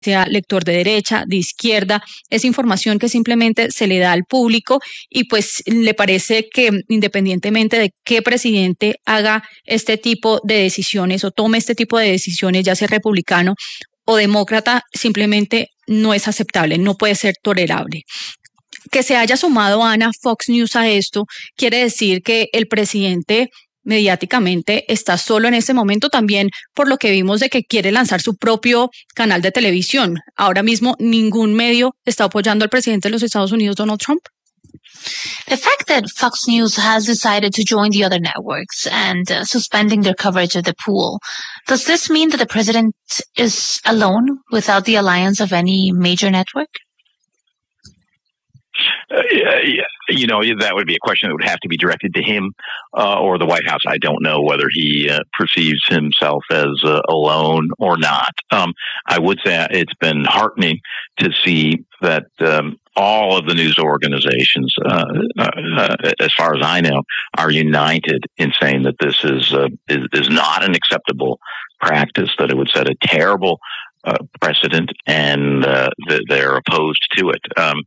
sea lector de derecha, de izquierda, es información que simplemente se le da al público y pues le parece que independientemente de qué presidente haga este tipo de decisiones o tome este tipo de decisiones, ya sea republicano o demócrata, simplemente no es aceptable, no puede ser tolerable. Que se haya sumado Ana Fox News a esto quiere decir que el presidente mediáticamente está solo en este momento, también por lo que vimos de que quiere lanzar su propio canal de televisión. Ahora mismo ningún medio está apoyando al presidente de los Estados Unidos, Donald Trump. The fact that Fox News has decided to join the other networks and suspending their coverage of the pool, does this mean that the president is alone without the alliance of any major network? You know, that would be a question that would have to be directed to him or the White House. I don't know whether he perceives himself as alone or not. I would say it's been heartening to see that all of the news organizations, as far as I know, are united in saying that this is not an acceptable practice, that it would set a terrible precedent, and they're opposed to it.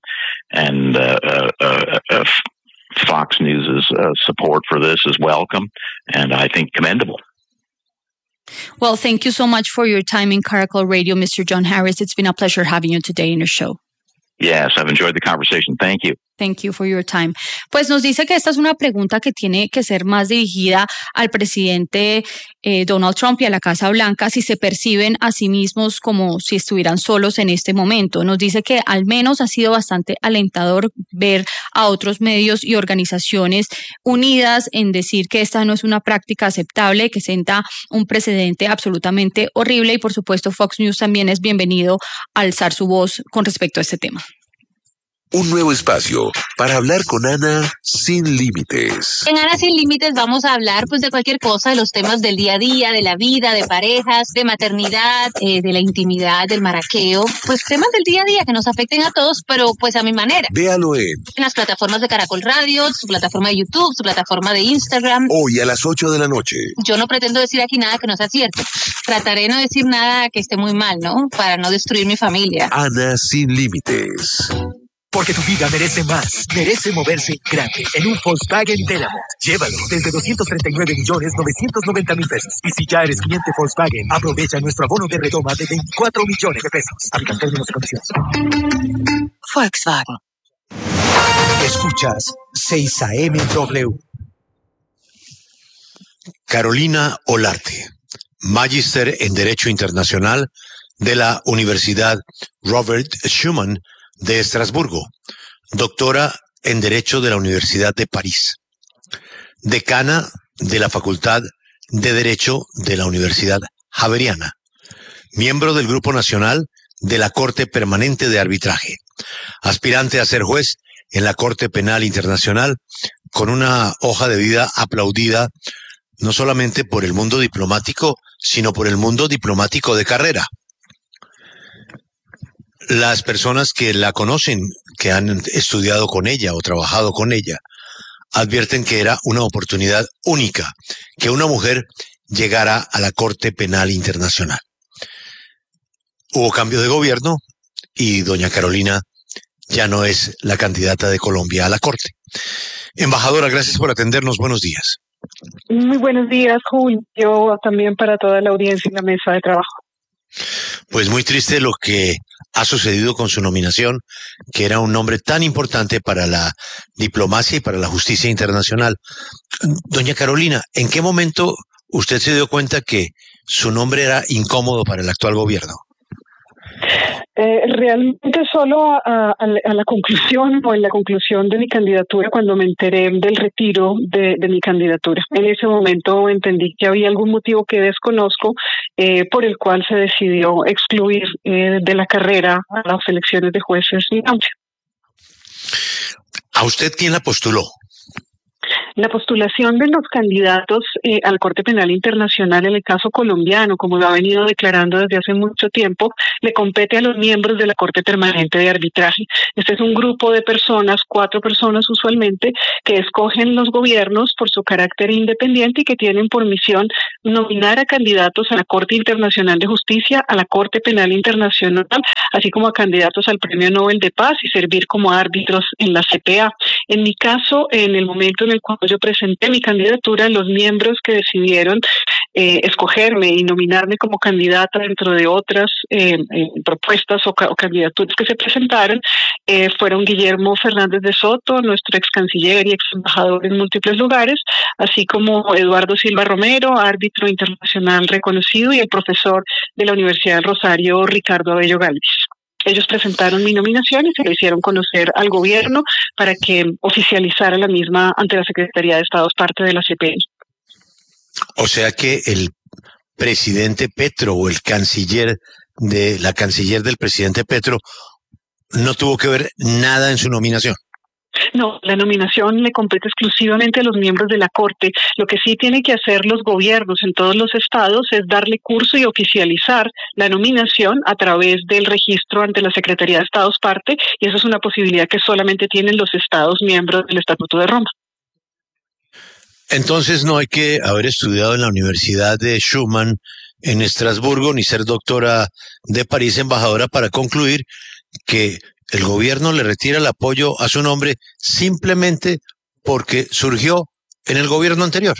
Fox News's support for this is welcome, and I think commendable. Well, thank you so much for your time in Caracol Radio, Mr. John Harris. It's been a pleasure having you today in your show. Yes, I've enjoyed the conversation. Thank you. Thank you for your time. Pues nos dice que esta es una pregunta que tiene que ser más dirigida al presidente Donald Trump y a la Casa Blanca, si se perciben a sí mismos como si estuvieran solos en este momento. Nos dice que al menos ha sido bastante alentador ver a otros medios y organizaciones unidas en decir que esta no es una práctica aceptable, que sienta un precedente absolutamente horrible, y por supuesto Fox News también es bienvenido a alzar su voz con respecto a este tema. Un nuevo espacio para hablar con Ana sin límites. En Ana sin límites vamos a hablar pues de cualquier cosa, de los temas del día a día, de la vida, de parejas, de maternidad, de la intimidad, del maraqueo, pues temas del día a día que nos afecten a todos, pero pues a mi manera. Véalo en las plataformas de Caracol Radio, su plataforma de YouTube, su plataforma de Instagram. Hoy a las 8 de la noche. Yo no pretendo decir aquí nada que no sea cierto. Trataré de no decir nada que esté muy mal, ¿no? Para no destruir mi familia. Ana sin límites. Porque tu vida merece más, merece moverse grande en un Volkswagen Dynamo. Llévalo desde 239.990.000 pesos. Y si ya eres cliente Volkswagen, aprovecha nuestro abono de retoma de 24 millones de pesos. Aplican términos y condiciones. Volkswagen. Escuchas 6 AM W. Carolina Olarte, magíster en Derecho Internacional de la Universidad Robert Schuman de Estrasburgo, doctora en Derecho de la Universidad de París, decana de la Facultad de Derecho de la Universidad Javeriana, miembro del Grupo Nacional de la Corte Permanente de Arbitraje, aspirante a ser juez en la Corte Penal Internacional, con una hoja de vida aplaudida no solamente por el mundo diplomático, sino por el mundo diplomático de carrera. Las personas que la conocen, que han estudiado con ella o trabajado con ella, advierten que era una oportunidad única que una mujer llegara a la Corte Penal Internacional. Hubo cambio de gobierno y doña Carolina ya no es la candidata de Colombia a la Corte. Embajadora, gracias por atendernos. Buenos días. Muy buenos días, Julio, también para toda la audiencia y la mesa de trabajo. Pues muy triste lo que ha sucedido con su nominación, que era un nombre tan importante para la diplomacia y para la justicia internacional. Doña Carolina, ¿en qué momento usted se dio cuenta que su nombre era incómodo para el actual gobierno? Realmente solo a la conclusión o en la conclusión de mi candidatura, cuando me enteré del retiro de mi candidatura. En ese momento entendí que había algún motivo que desconozco por el cual se decidió excluir de la carrera a las elecciones de jueces. ¿A usted quién la postuló? La postulación de los candidatos a la Corte Penal Internacional en el caso colombiano, como lo ha venido declarando desde hace mucho tiempo, le compete a los miembros de la Corte Permanente de Arbitraje. Este es un grupo de personas, 4 personas usualmente, que escogen los gobiernos por su carácter independiente y que tienen por misión nominar a candidatos a la Corte Internacional de Justicia, a la Corte Penal Internacional, así como a candidatos al Premio Nobel de Paz y servir como árbitros en la CPA. En mi caso, en el momento en el cual yo presenté mi candidatura, los miembros que decidieron escogerme y nominarme como candidata dentro de otras propuestas o candidaturas que se presentaron fueron Guillermo Fernández de Soto, nuestro ex canciller y ex embajador en múltiples lugares, así como Eduardo Silva Romero, árbitro internacional reconocido, y el profesor de la Universidad del Rosario, Ricardo Abello Galvis. Ellos presentaron mi nominación y se lo hicieron conocer al gobierno para que oficializara la misma ante la Secretaría de Estado, parte de la CPI. O sea que el presidente Petro o el canciller de la canciller del presidente Petro no tuvo que ver nada en su nominación. No, la nominación le compete exclusivamente a los miembros de la Corte. Lo que sí tienen que hacer los gobiernos en todos los estados es darle curso y oficializar la nominación a través del registro ante la Secretaría de Estados parte, y eso es una posibilidad que solamente tienen los estados miembros del Estatuto de Roma. Entonces no hay que haber estudiado en la Universidad de Schumann en Estrasburgo ni ser doctora de París embajadora para concluir que el gobierno le retira el apoyo a su nombre simplemente porque surgió en el gobierno anterior.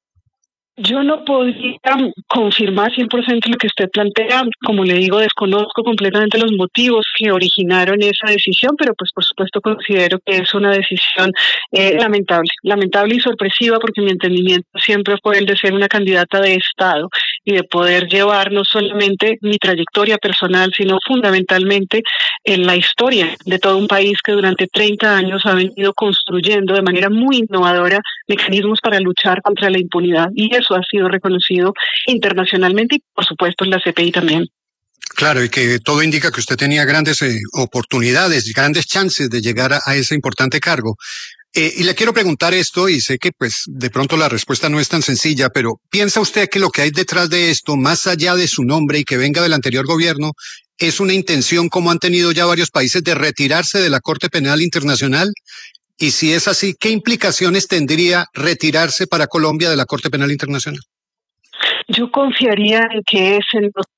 Yo no podría confirmar 100% lo que usted plantea. Como le digo, desconozco completamente los motivos que originaron esa decisión, pero pues por supuesto considero que es una decisión lamentable y sorpresiva, porque mi entendimiento siempre fue el de ser una candidata de Estado y de poder llevar no solamente mi trayectoria personal, sino fundamentalmente en la historia de todo un país que durante 30 años ha venido construyendo de manera muy innovadora mecanismos para luchar contra la impunidad, y eso ha sido reconocido internacionalmente y por supuesto en la CPI también. Claro, y que todo indica que usted tenía grandes oportunidades, grandes chances de llegar a ese importante cargo. Y le quiero preguntar esto, y sé que pues de pronto la respuesta no es tan sencilla, pero ¿piensa usted que lo que hay detrás de esto, más allá de su nombre y que venga del anterior gobierno, es una intención, como han tenido ya varios países, de retirarse de la Corte Penal Internacional? Y si es así, ¿qué implicaciones tendría retirarse para Colombia de la Corte Penal Internacional? Yo confiaría en que es en los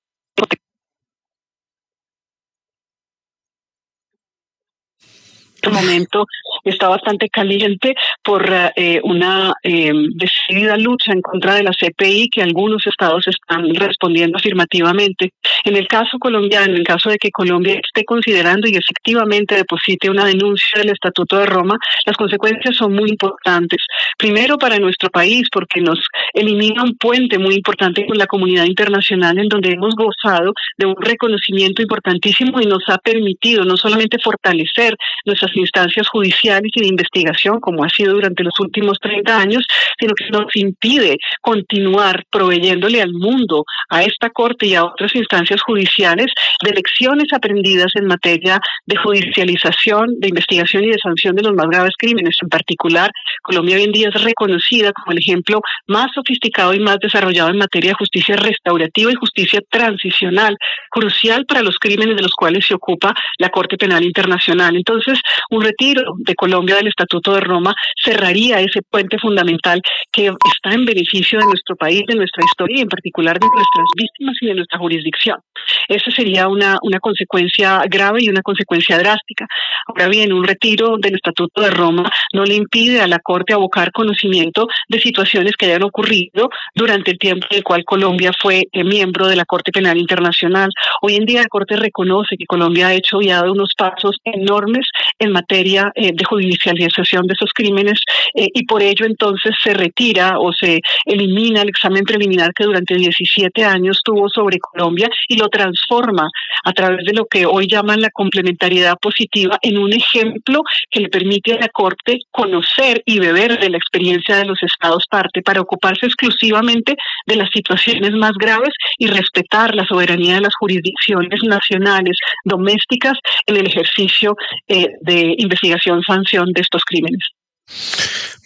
momento está bastante caliente por una decidida lucha en contra de la CPI que algunos estados están respondiendo afirmativamente. En el caso colombiano, en el caso de que Colombia esté considerando y efectivamente deposite una denuncia del Estatuto de Roma, las consecuencias son muy importantes. Primero, para nuestro país, porque nos elimina un puente muy importante con la comunidad internacional, en donde hemos gozado de un reconocimiento importantísimo y nos ha permitido no solamente fortalecer nuestras instancias judiciales y de investigación, como ha sido durante los últimos 30 años, sino que nos impide continuar proveyéndole al mundo, a esta Corte y a otras instancias judiciales, de lecciones aprendidas en materia de judicialización, de investigación y de sanción de los más graves crímenes. En particular, Colombia hoy en día es reconocida como el ejemplo más sofisticado y más desarrollado en materia de justicia restaurativa y justicia transicional, crucial para los crímenes de los cuales se ocupa la Corte Penal Internacional. Entonces, un retiro de Colombia del Estatuto de Roma cerraría ese puente fundamental que está en beneficio de nuestro país, de nuestra historia y en particular de nuestras víctimas y de nuestra jurisdicción. Esa sería una consecuencia grave y una consecuencia drástica. Ahora bien, un retiro del Estatuto de Roma no le impide a la Corte abocar conocimiento de situaciones que hayan ocurrido durante el tiempo en el cual Colombia fue miembro de la Corte Penal Internacional. Hoy en día la Corte reconoce que Colombia ha hecho y ha dado unos pasos enormes en materia de judicialización de esos crímenes y por ello entonces se retira o se elimina el examen preliminar que durante 17 años tuvo sobre Colombia y lo transforma a través de lo que hoy llaman la complementariedad positiva en un ejemplo que le permite a la Corte conocer y beber de la experiencia de los estados parte para ocuparse exclusivamente de las situaciones más graves y respetar la soberanía de las jurisdicciones nacionales domésticas en el ejercicio de investigación, sanción de estos crímenes.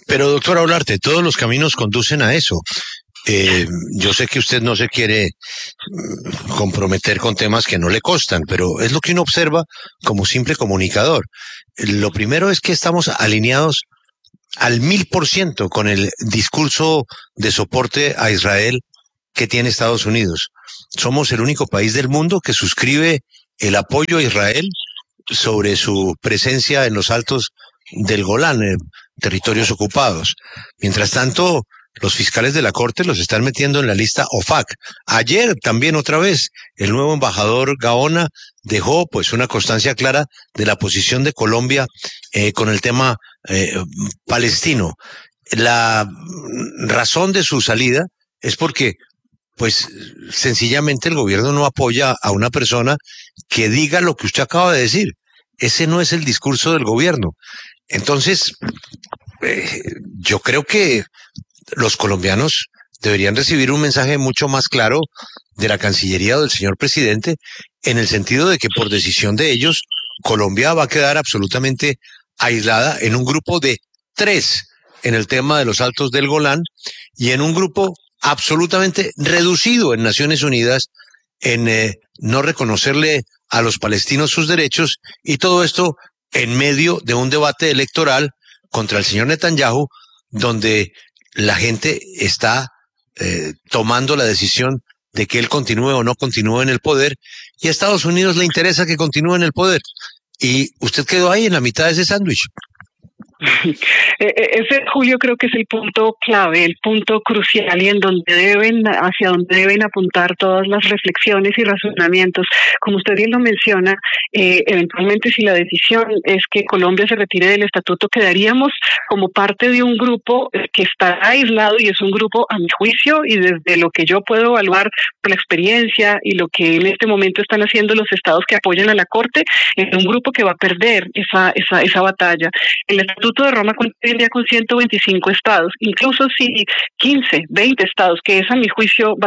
Pero doctora Olarte, todos los caminos conducen a eso. Yo sé que usted no se quiere comprometer con temas que no le costan, pero es lo que uno observa como simple comunicador. Lo primero es que estamos alineados al 1000% con el discurso de soporte a Israel que tiene Estados Unidos. Somos el único país del mundo que suscribe el apoyo a Israel sobre su presencia en los altos del Golán, territorios ocupados. Mientras tanto, los fiscales de la Corte los están metiendo en la lista OFAC. Ayer también otra vez el nuevo embajador Gaona dejó pues una constancia clara de la posición de Colombia con el tema palestino. La razón de su salida es porque pues sencillamente el gobierno no apoya a una persona que diga lo que usted acaba de decir. Ese no es el discurso del gobierno. Entonces, yo creo que los colombianos deberían recibir un mensaje mucho más claro de la Cancillería o del señor presidente, en el sentido de que por decisión de ellos, Colombia va a quedar absolutamente aislada en un grupo de 3 en el tema de los altos del Golán y en un grupo absolutamente reducido en Naciones Unidas en no reconocerle a los palestinos sus derechos, y todo esto en medio de un debate electoral contra el señor Netanyahu, donde la gente está tomando la decisión de que él continúe o no continúe en el poder, y a Estados Unidos le interesa que continúe en el poder. Y usted quedó ahí en la mitad de ese sándwich. Ese, Julio, creo que es el punto clave, el punto crucial, y hacia donde deben apuntar todas las reflexiones y razonamientos. Como usted bien lo menciona, eventualmente si la decisión es que Colombia se retire del estatuto, quedaríamos como parte de un grupo que está aislado, y es un grupo, a mi juicio, y desde lo que yo puedo evaluar por la experiencia y lo que en este momento están haciendo los estados que apoyan a la Corte, es un grupo que va a perder esa batalla. El Estatuto de Roma cuenta hoy en día con 125 estados, incluso si 15, 20 estados, que es a mi juicio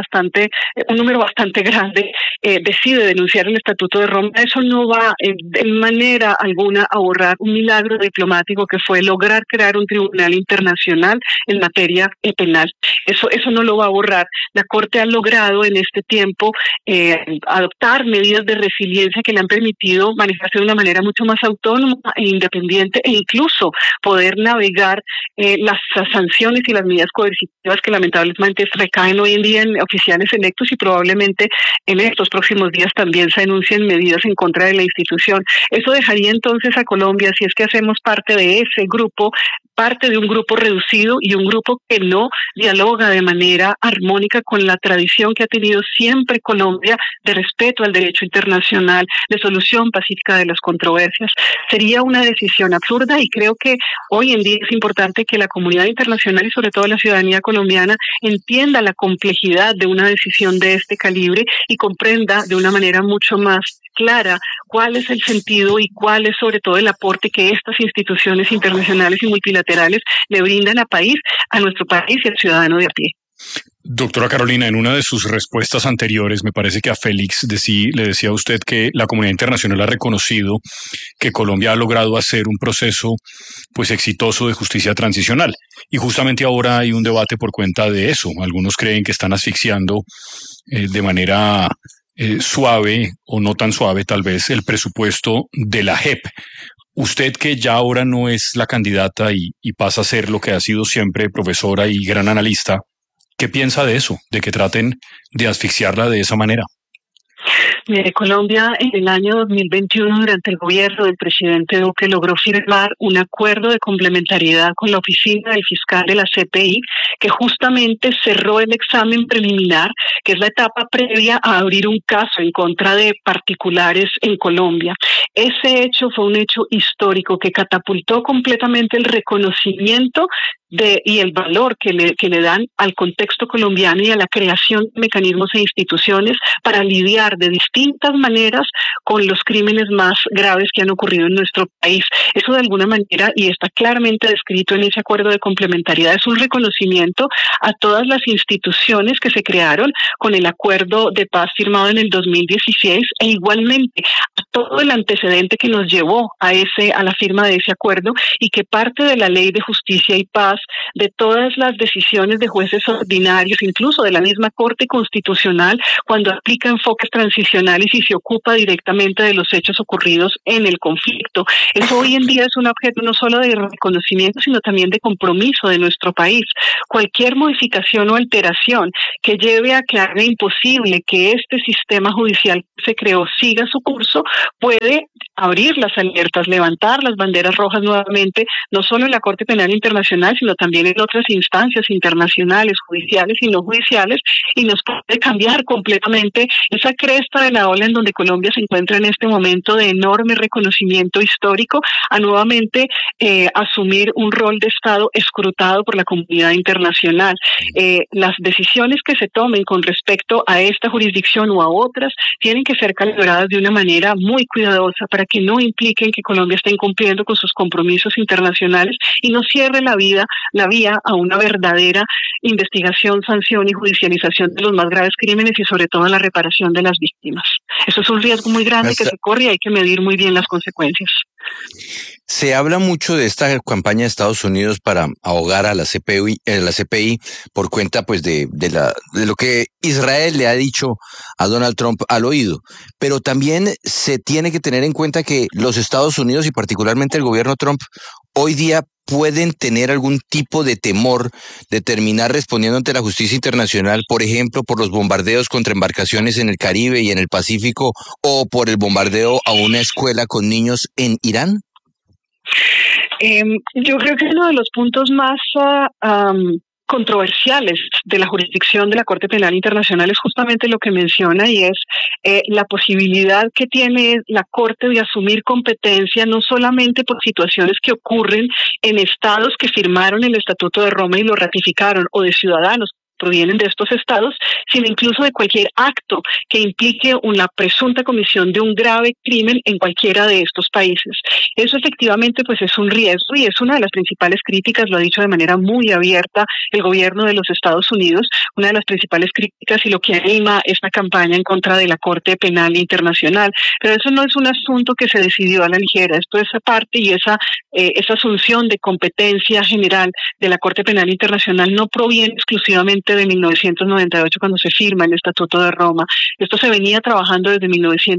un número bastante grande, decide denunciar el Estatuto de Roma, eso no va de manera alguna a borrar un milagro diplomático que fue lograr crear un tribunal internacional en materia penal. Eso no lo va a borrar. La Corte ha logrado en este tiempo adoptar medidas de resiliencia que le han permitido manejarse de una manera mucho más autónoma e independiente, e incluso poder navegar las sanciones y las medidas coercitivas que lamentablemente recaen hoy en día en oficiales electos, y probablemente en estos próximos días también se anuncien medidas en contra de la institución. Eso dejaría entonces a Colombia, si es que hacemos parte de ese grupo, parte de un grupo reducido y un grupo que no dialoga de manera armónica con la tradición que ha tenido siempre Colombia de respeto al derecho internacional, de solución pacífica de las controversias. Sería una decisión absurda, y creo que hoy en día es importante que la comunidad internacional y sobre todo la ciudadanía colombiana entienda la complejidad de una decisión de este calibre y comprenda de una manera mucho más clara cuál es el sentido y cuál es sobre todo el aporte que estas instituciones internacionales y multilaterales le brindan a nuestro país y al ciudadano de a pie. Doctora Carolina, en una de sus respuestas anteriores, me parece que a Félix le decía a usted que la comunidad internacional ha reconocido que Colombia ha logrado hacer un proceso pues exitoso de justicia transicional. Y justamente ahora hay un debate por cuenta de eso. Algunos creen que están asfixiando de manera suave o no tan suave tal vez el presupuesto de la JEP. Usted, que ya ahora no es la candidata y pasa a ser lo que ha sido siempre, profesora y gran analista, ¿qué piensa de eso, de que traten de asfixiarla de esa manera? Mire, Colombia en el año 2021, durante el gobierno del presidente Duque, logró firmar un acuerdo de complementariedad con la oficina del fiscal de la CPI, que justamente cerró el examen preliminar, que es la etapa previa a abrir un caso en contra de particulares en Colombia. Ese hecho fue un hecho histórico que catapultó completamente el reconocimiento y el valor que le dan al contexto colombiano y a la creación de mecanismos e instituciones para lidiar de distintas maneras con los crímenes más graves que han ocurrido en nuestro país. Eso de alguna manera, y está claramente descrito en ese acuerdo de complementariedad, es un reconocimiento a todas las instituciones que se crearon con el acuerdo de paz firmado en el 2016, e igualmente a todo el antecedente que nos llevó a la firma de ese acuerdo, y que parte de la Ley de Justicia y Paz, de todas las decisiones de jueces ordinarios, incluso de la misma Corte Constitucional, cuando aplica enfoques transicionales y se ocupa directamente de los hechos ocurridos en el conflicto. Eso hoy en día es un objeto no solo de reconocimiento, sino también de compromiso de nuestro país. Cualquier modificación o alteración que lleve a que haga imposible que este sistema judicial que se creó siga su curso puede abrir las alertas, levantar las banderas rojas nuevamente, no solo en la Corte Penal Internacional, sino también en otras instancias internacionales, judiciales y no judiciales, y nos puede cambiar completamente esa cresta de la ola en donde Colombia se encuentra en este momento de enorme reconocimiento histórico, a nuevamente asumir un rol de Estado escrutado por la comunidad internacional. Las decisiones que se tomen con respecto a esta jurisdicción o a otras tienen que ser calibradas de una manera muy cuidadosa para que no impliquen que Colombia esté incumpliendo con sus compromisos internacionales y no cierre la vía a una verdadera investigación, sanción y judicialización de los más graves crímenes y sobre todo la reparación de las víctimas. Eso es un riesgo muy grande que se corre y hay que medir muy bien las consecuencias. Se habla mucho de esta campaña de Estados Unidos para ahogar a la CPI por cuenta pues de lo que Israel le ha dicho a Donald Trump al oído, pero también se tiene que tener en cuenta que los Estados Unidos y particularmente el gobierno Trump hoy día pueden tener algún tipo de temor de terminar respondiendo ante la justicia internacional, por ejemplo, por los bombardeos contra embarcaciones en el Caribe y en el Pacífico, o por el bombardeo a una escuela con niños en Irán? Yo creo que uno de los puntos más controversiales de la jurisdicción de la Corte Penal Internacional es justamente lo que menciona, y es la posibilidad que tiene la Corte de asumir competencia no solamente por situaciones que ocurren en estados que firmaron el Estatuto de Roma y lo ratificaron, o de ciudadanos provienen de estos estados, sino incluso de cualquier acto que implique una presunta comisión de un grave crimen en cualquiera de estos países. Eso efectivamente pues es un riesgo y es una de las principales críticas, lo ha dicho de manera muy abierta el gobierno de los Estados Unidos, una de las principales críticas y lo que anima esta campaña en contra de la Corte Penal Internacional. Pero eso no es un asunto que se decidió a la ligera, esto es aparte, y esa asunción de competencia general de la Corte Penal Internacional no proviene exclusivamente de 1998 cuando se firma el Estatuto de Roma. Esto se venía trabajando desde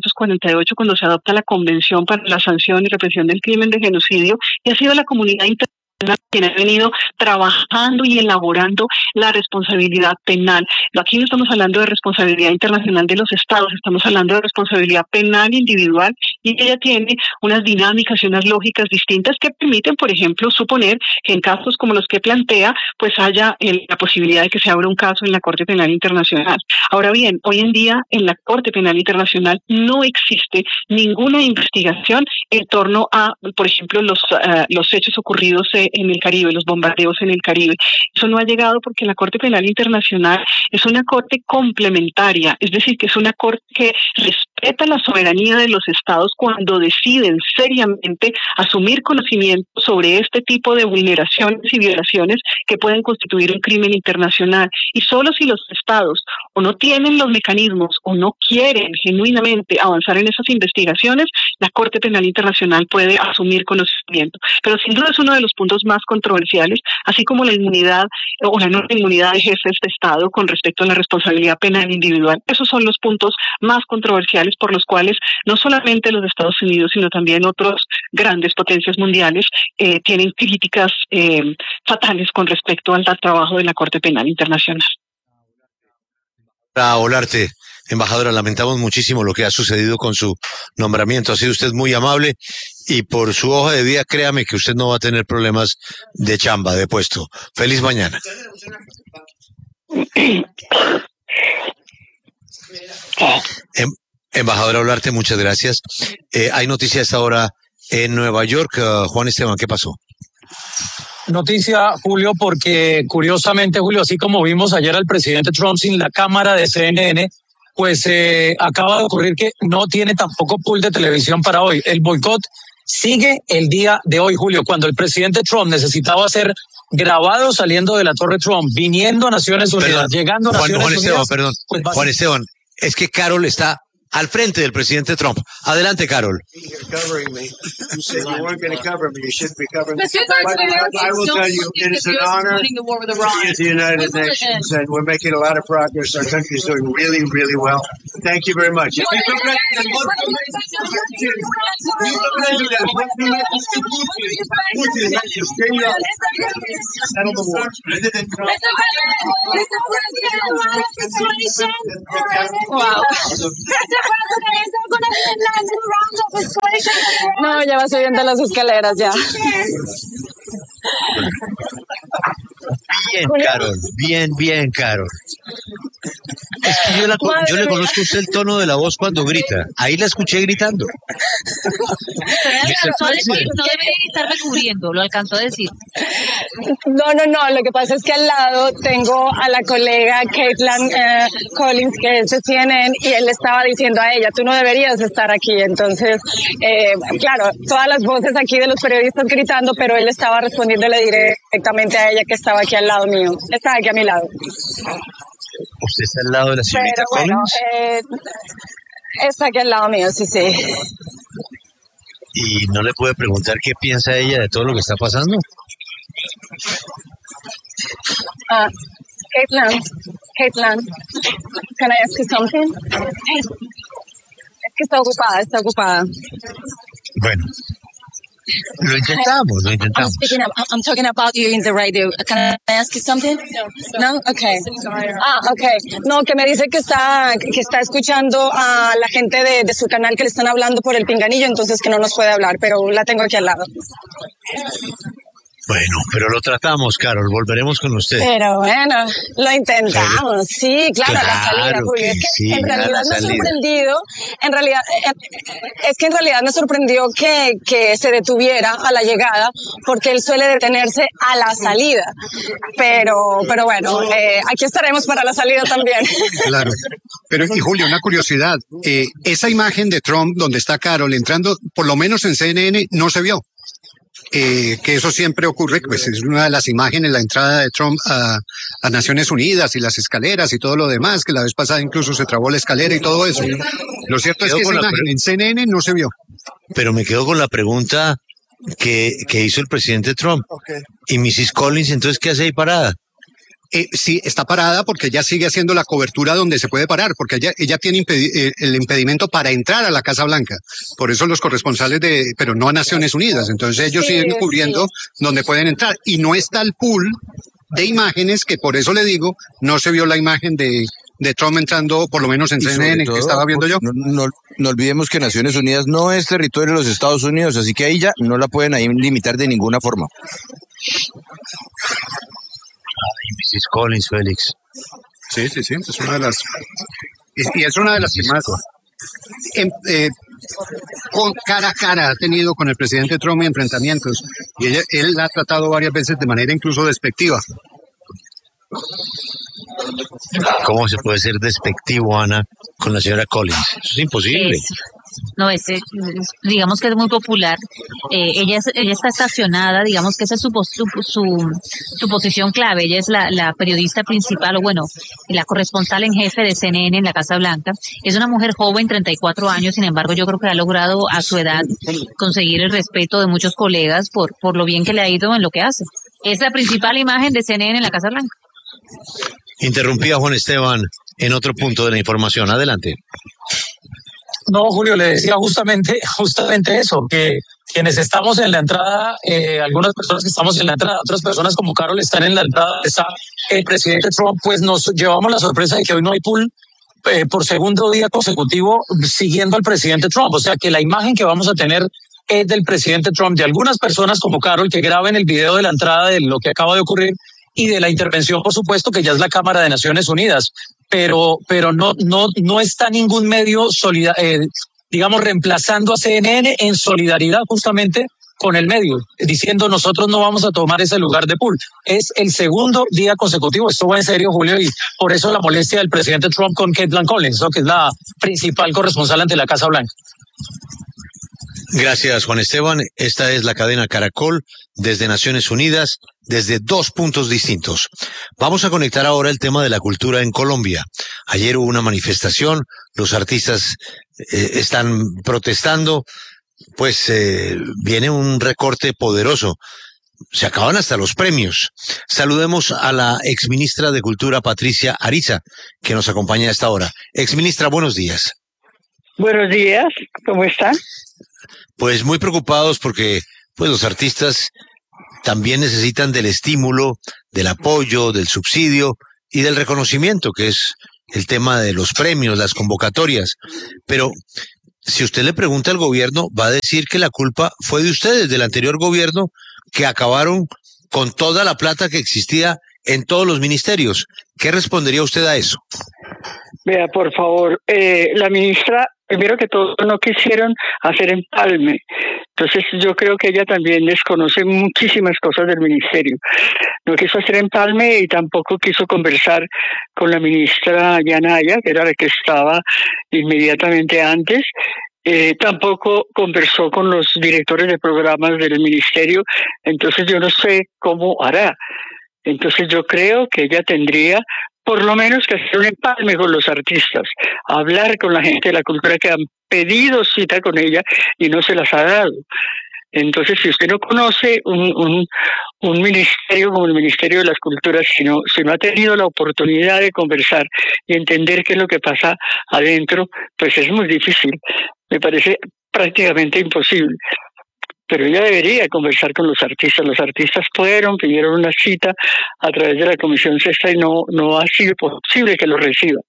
1948 cuando se adopta la Convención para la Sanción y Represión del Crimen de Genocidio, y ha sido la comunidad internacional quien ha venido trabajando y elaborando la responsabilidad penal. Aquí no estamos hablando de responsabilidad internacional de los estados, estamos hablando de responsabilidad penal individual, y ella tiene unas dinámicas y unas lógicas distintas que permiten, por ejemplo, suponer que en casos como los que plantea, pues haya la posibilidad de que se abra un caso en la Corte Penal Internacional. Ahora bien, hoy en día en la Corte Penal Internacional no existe ninguna investigación en torno a, por ejemplo, los hechos ocurridos en el Caribe, los bombardeos en el Caribe. Eso no ha llegado porque la Corte Penal Internacional es una corte complementaria, es decir, que es una corte que respeta la soberanía de los estados cuando deciden seriamente asumir conocimiento sobre este tipo de vulneraciones y violaciones que pueden constituir un crimen internacional. Y solo si los estados o no tienen los mecanismos o no quieren genuinamente avanzar en esas investigaciones, la Corte Penal Internacional puede asumir conocimiento. Pero sin duda es uno de los puntos más controversiales, así como la inmunidad o la no inmunidad de jefes de Estado con respecto a la responsabilidad penal individual. Esos son los puntos más controversiales por los cuales no solamente los Estados Unidos, sino también otras grandes potencias mundiales tienen críticas fatales con respecto al trabajo de la Corte Penal Internacional. Olarte, embajadora, lamentamos muchísimo lo que ha sucedido con su nombramiento. Ha sido usted muy amable y por su hoja de vida, créame que usted no va a tener problemas de chamba, de puesto. Feliz mañana. Embajadora Olarte, muchas gracias. Hay noticias ahora en Nueva York. Juan Esteban, ¿qué pasó? Noticia, Julio, porque curiosamente, Julio, así como vimos ayer al presidente Trump sin la cámara de CNN, pues acaba de ocurrir que no tiene tampoco pool de televisión para hoy. El boicot sigue el día de hoy, Julio, cuando el presidente Trump necesitaba ser grabado saliendo de la Torre Trump, viniendo a Naciones Unidas, llegando a Naciones Unidas. Juan Esteban, es que Carol está al frente del presidente Trump. Adelante, Carol. Covering me. You said you weren't going to cover me. You shouldn't be covering me. I will tell you, it is an honor to be at the United Nations, and we're making a lot of progress. Our country is doing really, really well. Thank you very much. Settle the war. Wow. No, ya va subiendo las escaleras ya. Bien, Carol, bien, Carol. Es que yo le conozco a usted el tono de la voz cuando grita. Ahí la escuché gritando. No debería estarme cubriendo, lo alcanzó a decir. No, lo que pasa es que al lado tengo a la colega Caitlin Collins, que es de CNN, y él le estaba diciendo a ella, tú no deberías estar aquí. Entonces, claro, todas las voces aquí de los periodistas gritando, pero él estaba respondiéndole directamente a ella, que estaba aquí al lado mío. Estaba aquí a mi lado. ¿Usted está al lado de la señorita Collins? Está aquí al lado mío, sí. ¿Y no le puede preguntar qué piensa ella de todo lo que está pasando? Caitlin, can I ask you something? Es que está ocupada. Bueno, lo intentamos. I'm talking about you in the radio. Can I ask you something? No? Okay. Okay. No, que me dice que está escuchando a la gente de su canal que le están hablando por el pinganillo, entonces que no nos puede hablar, pero la tengo aquí al lado. Bueno, pero lo tratamos, Carol. Volveremos con usted. Pero bueno, lo intentamos. Sí, claro, la salida, Julio. Es que sí, en realidad me ha sorprendido. Es que en realidad me sorprendió que se detuviera a la llegada, porque él suele detenerse a la salida. Pero bueno, aquí estaremos para la salida también. Claro. Pero, y Julio, una curiosidad. Esa imagen de Trump donde está Carol entrando, por lo menos en CNN, no se vio. Que eso siempre ocurre, pues es una de las imágenes, la entrada de Trump a Naciones Unidas y las escaleras y todo lo demás, que la vez pasada incluso se trabó la escalera y todo eso. Lo cierto es que esa imagen en CNN no se vio. Pero me quedo con la pregunta que hizo el presidente Trump. Okay. ¿Y Mrs. Collins entonces qué hace ahí parada? Sí, está parada porque ella sigue haciendo la cobertura donde se puede parar, porque ella tiene el impedimento para entrar a la Casa Blanca. Por eso los corresponsales pero no a Naciones Unidas. Entonces ellos siguen cubriendo donde pueden entrar. Y no está el pool de imágenes, que por eso le digo, no se vio la imagen de Trump entrando, por lo menos en CNN, que estaba viendo yo. No olvidemos que Naciones Unidas no es territorio de los Estados Unidos, así que ahí ya no la pueden ahí limitar de ninguna forma. Ay, Mrs. Collins, Félix. Sí, es una de las... Y es una de las que más... con cara a cara ha tenido con el presidente Trump enfrentamientos, y él la ha tratado varias veces de manera incluso despectiva. ¿Cómo se puede ser despectivo, Ana, con la señora Collins? Eso es imposible. Digamos que es muy popular. Ella está estacionada, digamos que esa es su posición clave. Ella es la periodista principal, o bueno, la corresponsal en jefe de CNN en la Casa Blanca. Es una mujer joven, 34 años, sin embargo, yo creo que ha logrado a su edad conseguir el respeto de muchos colegas por lo bien que le ha ido en lo que hace. Es la principal imagen de CNN en la Casa Blanca. Interrumpí a Juan Esteban en otro punto de la información. Adelante. No, Julio, le decía justamente eso, que quienes estamos en la entrada, algunas personas que estamos en la entrada, otras personas como Carol están en la entrada, está el presidente Trump, pues nos llevamos la sorpresa de que hoy no hay pool por segundo día consecutivo siguiendo al presidente Trump. O sea que la imagen que vamos a tener es del presidente Trump, de algunas personas como Carol que graben el video de la entrada de lo que acaba de ocurrir, y de la intervención, por supuesto, que ya es la Cámara de Naciones Unidas, pero no está ningún medio digamos, reemplazando a CNN en solidaridad justamente con el medio, diciendo nosotros no vamos a tomar ese lugar de pool. Es el segundo día consecutivo, esto va en serio, Julio, y por eso la molestia del presidente Trump con Caitlin Collins, ¿no? Que es la principal corresponsal ante la Casa Blanca. Gracias, Juan Esteban. Esta es la cadena Caracol desde Naciones Unidas, desde dos puntos distintos. Vamos a conectar ahora el tema de la cultura en Colombia. Ayer hubo una manifestación, los artistas están protestando, pues viene un recorte poderoso. Se acaban hasta los premios. Saludemos a la exministra de Cultura, Patricia Ariza, que nos acompaña a esta hora. Exministra, buenos días. Buenos días, ¿cómo están? Pues muy preocupados porque pues los artistas también necesitan del estímulo, del apoyo, del subsidio y del reconocimiento, que es el tema de los premios, las convocatorias. Pero si usted le pregunta al gobierno, va a decir que la culpa fue de ustedes, del anterior gobierno, que acabaron con toda la plata que existía en todos los ministerios. ¿Qué respondería usted a eso? Vea, por favor, la ministra, primero que todo, no quisieron hacer empalme. Entonces yo creo que ella también desconoce muchísimas cosas del ministerio. No quiso hacer empalme y tampoco quiso conversar con la ministra Yanaya, que era la que estaba inmediatamente antes. Tampoco conversó con los directores de programas del ministerio, entonces yo no sé cómo hará. Entonces yo creo que ella tendría por lo menos que hacer un empalme con los artistas, hablar con la gente de la cultura que han pedido cita con ella y no se las ha dado. Entonces, si usted no conoce un ministerio como el Ministerio de las Culturas, si no ha tenido la oportunidad de conversar y entender qué es lo que pasa adentro, pues es muy difícil. Me parece prácticamente imposible. Pero ella debería conversar con los artistas. Los artistas pidieron una cita a través de la Comisión Sexta y no ha sido posible que lo reciban.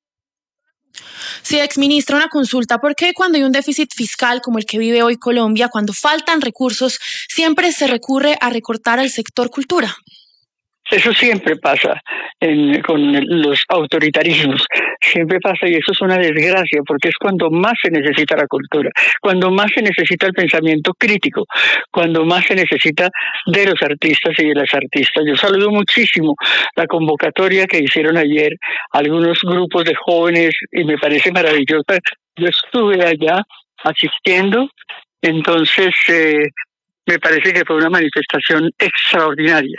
Sí, exministra, una consulta. ¿Por qué cuando hay un déficit fiscal como el que vive hoy Colombia, cuando faltan recursos, siempre se recurre a recortar al sector cultura? Eso siempre pasa con los autoritarismos, siempre pasa y eso es una desgracia porque es cuando más se necesita la cultura, cuando más se necesita el pensamiento crítico, cuando más se necesita de los artistas y de las artistas. Yo saludo muchísimo la convocatoria que hicieron ayer algunos grupos de jóvenes y me parece maravillosa. Yo estuve allá asistiendo, entonces me parece que fue una manifestación extraordinaria.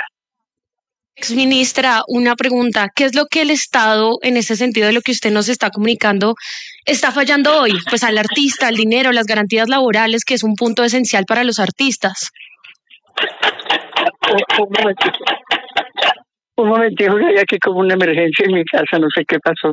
Exministra, una pregunta. ¿Qué es lo que el Estado, en ese sentido de lo que usted nos está comunicando, está fallando hoy? Pues al artista, el dinero, las garantías laborales, que es un punto esencial para los artistas. Un momentito, que hay aquí como una emergencia en mi casa, no sé qué pasó.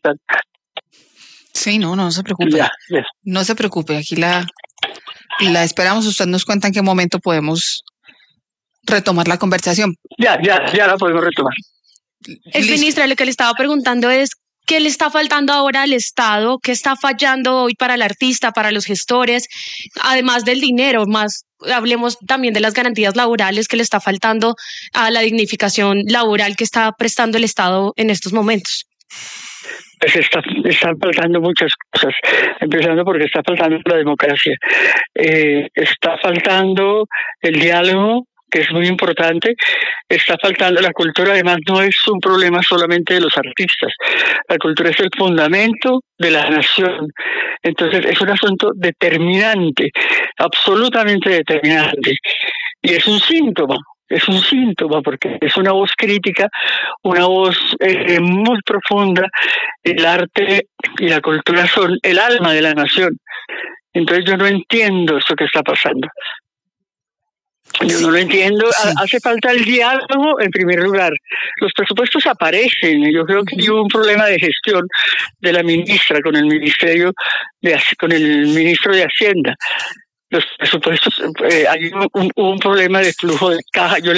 Sí, no se preocupe. Ya. No se preocupe, aquí la esperamos. Usted nos cuenta en qué momento podemos retomar la conversación. Ya la podemos retomar. Exministra, lo que le estaba preguntando es ¿qué le está faltando ahora al Estado? ¿Qué está fallando hoy para el artista, para los gestores? Además del dinero, hablemos también de las garantías laborales que le está faltando a la dignificación laboral que está prestando el Estado en estos momentos. Pues están faltando muchas cosas, empezando porque está faltando la democracia, está faltando el diálogo, que es muy importante, está faltando la cultura. Además no es un problema solamente de los artistas, la cultura es el fundamento de la nación, entonces es un asunto determinante, absolutamente determinante, y es un síntoma porque es una voz crítica, una voz muy profunda. El arte y la cultura son el alma de la nación, entonces yo no entiendo esto que está pasando. Yo no lo entiendo. Sí. Hace falta el diálogo en primer lugar. Los presupuestos aparecen. Yo creo que hubo un problema de gestión de la ministra con el con el ministro de Hacienda. Los presupuestos, hay un problema de flujo de caja. Yo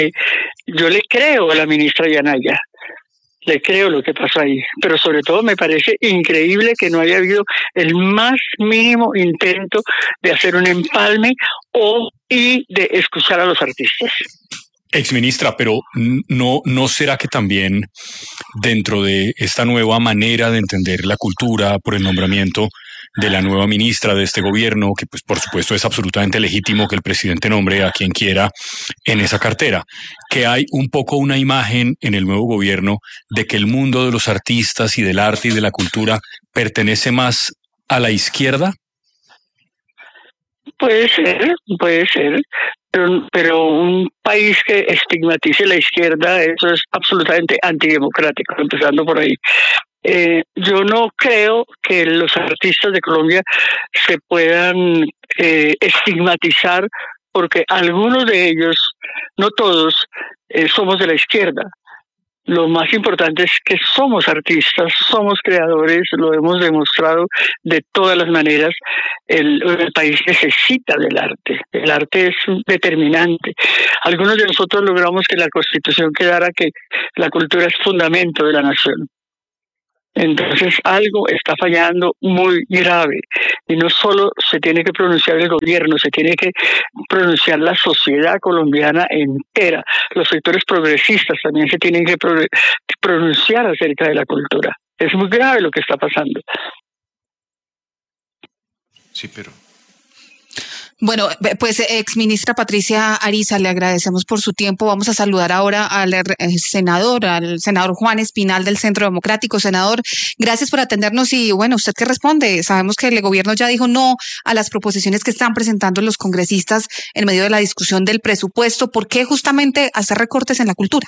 le creo a la ministra Yanaya. Le creo lo que pasó ahí, pero sobre todo me parece increíble que no haya habido el más mínimo intento de hacer un empalme y de escuchar a los artistas. Exministra, pero ¿no será que también dentro de esta nueva manera de entender la cultura por el nombramiento de la nueva ministra de este gobierno, que pues por supuesto es absolutamente legítimo que el presidente nombre a quien quiera en esa cartera, que hay un poco una imagen en el nuevo gobierno de que el mundo de los artistas y del arte y de la cultura pertenece más a la izquierda? Puede ser, pero un país que estigmatice la izquierda, eso es absolutamente antidemocrático, empezando por ahí. Yo no creo que los artistas de Colombia se puedan estigmatizar porque algunos de ellos, no todos, somos de la izquierda. Lo más importante es que somos artistas, somos creadores, lo hemos demostrado de todas las maneras. El país necesita del arte, el arte es determinante. Algunos de nosotros logramos que la Constitución quedara que la cultura es fundamento de la nación. Entonces algo está fallando muy grave y no solo se tiene que pronunciar el gobierno, se tiene que pronunciar la sociedad colombiana entera. Los sectores progresistas también se tienen que pronunciar acerca de la cultura. Es muy grave lo que está pasando. Sí, pero... Bueno, pues exministra Patricia Ariza, le agradecemos por su tiempo. Vamos a saludar ahora al senador Juan Espinal del Centro Democrático. Senador, gracias por atendernos y bueno, ¿usted qué responde? Sabemos que el gobierno ya dijo no a las proposiciones que están presentando los congresistas en medio de la discusión del presupuesto. ¿Por qué justamente hacer recortes en la cultura?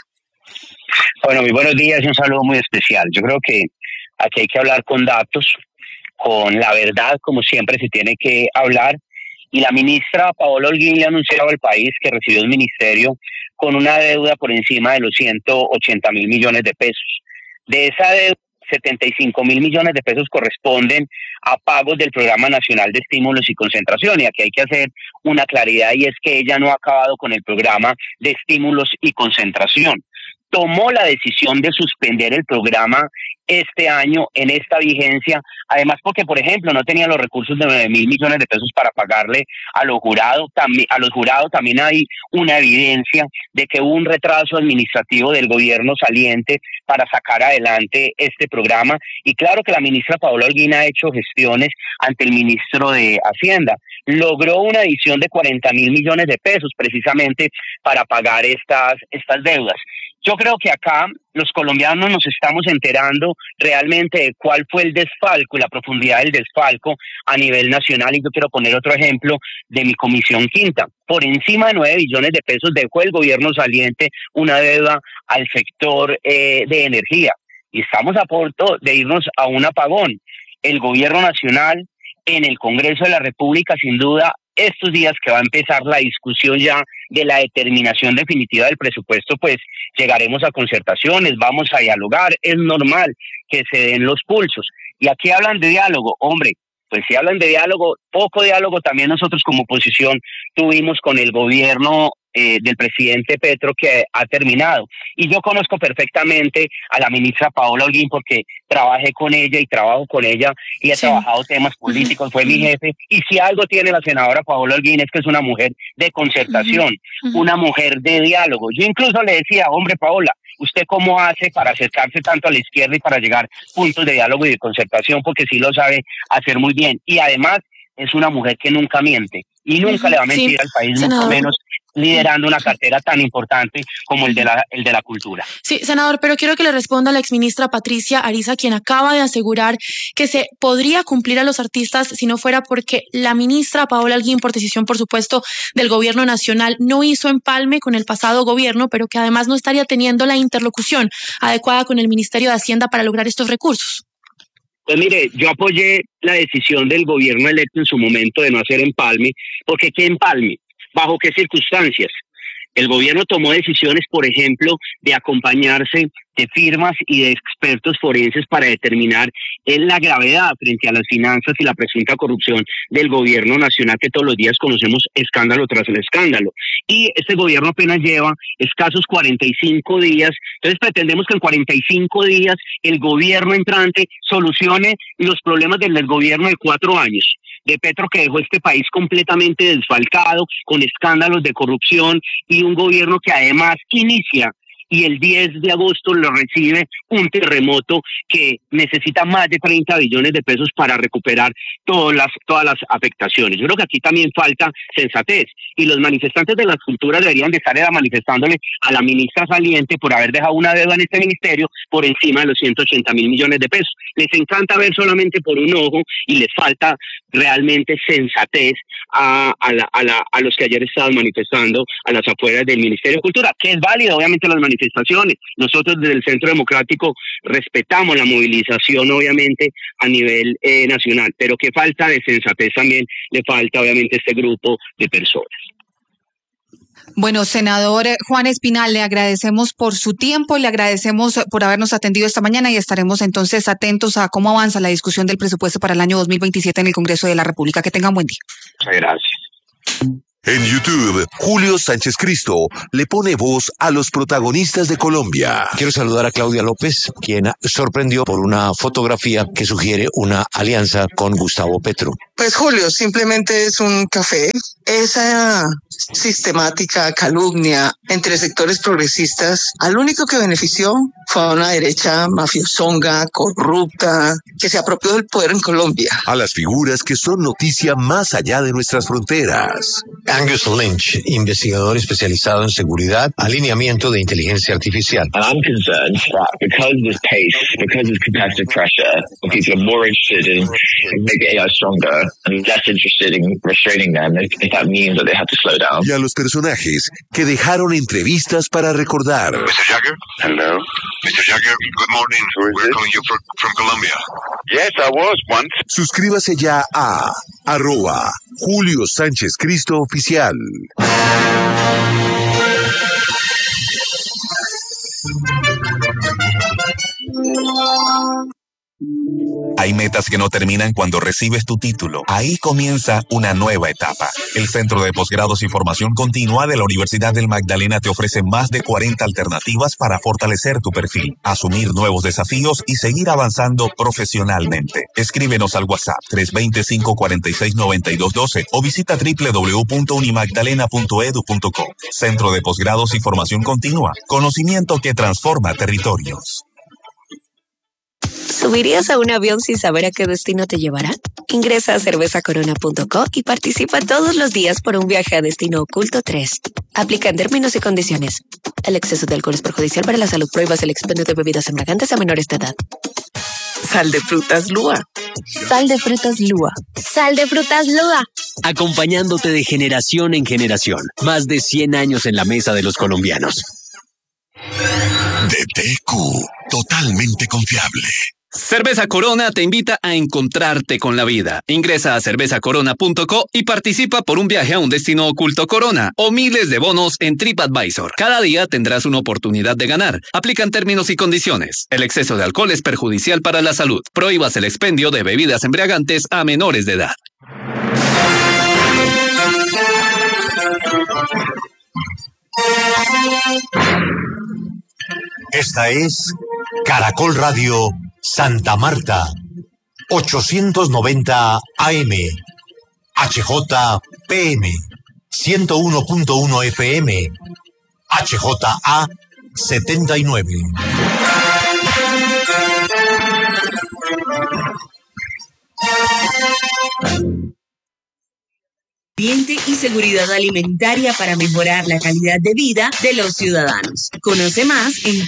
Bueno, muy buenos días y un saludo muy especial. Yo creo que aquí hay que hablar con datos, con la verdad, como siempre se tiene que hablar. Y la ministra Paola Holguín le ha anunciado al país que recibió un ministerio con una deuda por encima de los 180.000 millones de pesos. De esa deuda, 75.000 millones de pesos corresponden a pagos del Programa Nacional de Estímulos y Concentración. Y aquí hay que hacer una claridad y es que ella no ha acabado con el Programa de Estímulos y Concentración. Tomó la decisión de suspender el programa este año en esta vigencia, además porque, por ejemplo, no tenía los recursos de 9.000 millones de pesos para pagarle a los jurados. También hay una evidencia de que hubo un retraso administrativo del gobierno saliente para sacar adelante este programa. Y claro que la ministra Paola Holguín ha hecho gestiones ante el ministro de Hacienda. Logró una adición de 40.000 millones de pesos precisamente para pagar estas deudas. Yo creo que acá los colombianos nos estamos enterando realmente de cuál fue el desfalco y la profundidad del desfalco a nivel nacional. Y yo quiero poner otro ejemplo de mi comisión quinta. Por encima de 9 billones de pesos dejó el gobierno saliente una deuda al sector de energía. Y estamos a punto de irnos a un apagón. El gobierno nacional en el Congreso de la República, sin duda, estos días que va a empezar la discusión ya de la determinación definitiva del presupuesto, pues llegaremos a concertaciones, vamos a dialogar, es normal que se den los pulsos. Y aquí hablan de diálogo, hombre, pues si hablan de diálogo, poco diálogo también nosotros como oposición tuvimos con el gobierno del presidente Petro que ha terminado. Y yo conozco perfectamente a la ministra Paola Holguín porque trabajé con ella y trabajo con ella y he trabajado temas políticos, fue mi jefe. Y si algo tiene la senadora Paola Holguín es que es una mujer de concertación, una mujer de diálogo. Yo incluso le decía, hombre Paola, ¿usted cómo hace para acercarse tanto a la izquierda y para llegar a puntos de diálogo y de concertación? Porque sí lo sabe hacer muy bien. Y además es una mujer que nunca miente y nunca le va a mentir al país, mucho menos liderando una cartera tan importante como el de la cultura. Sí, senador, pero quiero que le responda a la exministra Patricia Ariza, quien acaba de asegurar que se podría cumplir a los artistas si no fuera porque la ministra Paola Holguín, por decisión, por supuesto, del gobierno nacional, no hizo empalme con el pasado gobierno, pero que además no estaría teniendo la interlocución adecuada con el Ministerio de Hacienda para lograr estos recursos. Pues mire, yo apoyé la decisión del gobierno electo en su momento de no hacer empalme, porque ¿qué empalme? ¿Bajo qué circunstancias? El gobierno tomó decisiones, por ejemplo, de acompañarse de firmas y de expertos forenses para determinar la gravedad frente a las finanzas y la presunta corrupción del gobierno nacional, que todos los días conocemos escándalo tras el escándalo. Y este gobierno apenas lleva escasos 45 días, entonces pretendemos que en 45 días el gobierno entrante solucione los problemas del gobierno de 4 años. De Petro, que dejó este país completamente desfalcado, con escándalos de corrupción, y un gobierno que además inicia y el 10 de agosto lo recibe un terremoto que necesita más de 30 billones de pesos para recuperar todas las afectaciones. Yo creo que aquí también falta sensatez y los manifestantes de la cultura deberían de estar manifestándole a la ministra saliente por haber dejado una deuda en este ministerio por encima de los 180.000 millones de pesos. Les encanta ver solamente por un ojo y les falta realmente sensatez a los que ayer estaban manifestando a las afueras del Ministerio de Cultura, que es válido obviamente las manifestaciones. Nosotros desde el Centro Democrático respetamos la movilización obviamente a nivel nacional, pero qué falta de sensatez también le falta obviamente a este grupo de personas. Bueno, senador Juan Espinal, le agradecemos por su tiempo, le agradecemos por habernos atendido esta mañana y estaremos entonces atentos a cómo avanza la discusión del presupuesto para el año 2027 en el Congreso de la República. Que tengan buen día. Muchas gracias. En YouTube, Julio Sánchez Cristo le pone voz a los protagonistas de Colombia. Quiero saludar a Claudia López, quien sorprendió por una fotografía que sugiere una alianza con Gustavo Petro. Pues Julio, simplemente es un café. Esa sistemática calumnia entre sectores progresistas, al único que benefició fue a una derecha mafiosonga, corrupta, que se apropió del poder en Colombia. A las figuras que son noticia más allá de nuestras fronteras. Angus Lynch, investigador especializado en seguridad, alineamiento de inteligencia artificial. And I'm concerned that because of this pace, because of competitive pressure, people are more interested in making AI stronger and less interested in restraining them if that means that they have to slow down. Y a los personajes que dejaron entrevistas para recordar. Mr. Jagger? Hello. Mr. Jagger, good morning. We're calling you from Colombia. Yes, I was once. Suscríbase ya a @Julio Sánchez Cristo Oficial. Hay metas que no terminan cuando recibes tu título. Ahí comienza una nueva etapa. El Centro de Posgrados y Formación Continua de la Universidad del Magdalena te ofrece más de 40 alternativas para fortalecer tu perfil, asumir nuevos desafíos y seguir avanzando profesionalmente. Escríbenos al WhatsApp 325-469212 o visita www.unimagdalena.edu.co. Centro de Posgrados y Formación Continua. Conocimiento que transforma territorios. ¿Subirías a un avión sin saber a qué destino te llevará? Ingresa a cervezacorona.co y participa todos los días por un viaje a destino oculto 3. Aplican términos y condiciones. El exceso de alcohol es perjudicial para la salud. Prohíbas el expendio de bebidas embriagantes a menores de edad. Sal de frutas Lua. Sal de frutas Lua. Sal de frutas Lua. Acompañándote de generación en generación. Más de 100 años en la mesa de los colombianos. DTQ, totalmente confiable. Cerveza Corona te invita a encontrarte con la vida. Ingresa a cervezacorona.co y participa por un viaje a un destino oculto Corona o miles de bonos en TripAdvisor. Cada día tendrás una oportunidad de ganar. Aplican términos y condiciones. El exceso de alcohol es perjudicial para la salud. Prohíbas el expendio de bebidas embriagantes a menores de edad. Esta es Caracol Radio Santa Marta, 890 AM, HJPM, 101.1 FM, HJA 79. Y seguridad alimentaria para mejorar la calidad de vida de los ciudadanos. Conoce más en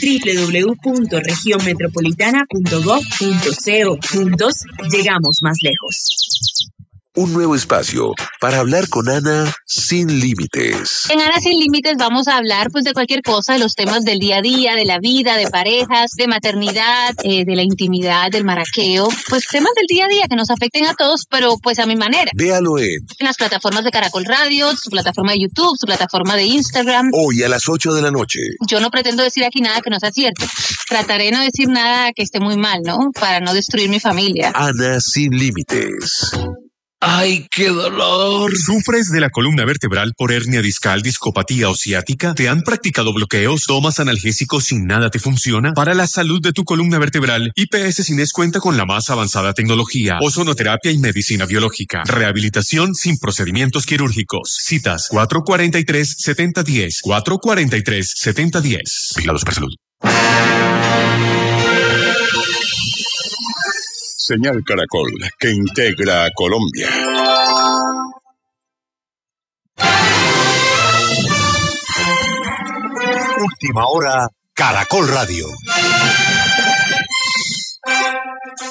www.regionmetropolitana.gov.co. Juntos llegamos más lejos. Un nuevo espacio para hablar con Ana sin límites. En Ana Sin Límites vamos a hablar pues de cualquier cosa, de los temas del día a día, de la vida, de parejas, de maternidad, de la intimidad, del maraqueo, pues temas del día a día que nos afecten a todos, pero pues a mi manera. Véalo en las plataformas de Caracol Radio, su plataforma de YouTube, su plataforma de Instagram. Hoy a las 8 de la noche. Yo no pretendo decir aquí nada que no sea cierto. Trataré de no decir nada que esté muy mal, ¿no? Para no destruir mi familia. Ana Sin Límites. ¡Ay, qué dolor! ¿Sufres de la columna vertebral por hernia discal, discopatía o ciática? ¿Te han practicado bloqueos? ¿Tomas analgésicos sin nada te funciona? Para la salud de tu columna vertebral, IPS Cines cuenta con la más avanzada tecnología, ozonoterapia y medicina biológica. Rehabilitación sin procedimientos quirúrgicos. Citas 443-7010. 443-7010. Vigilados por salud. Señal Caracol, que integra a Colombia. Última hora, Caracol Radio.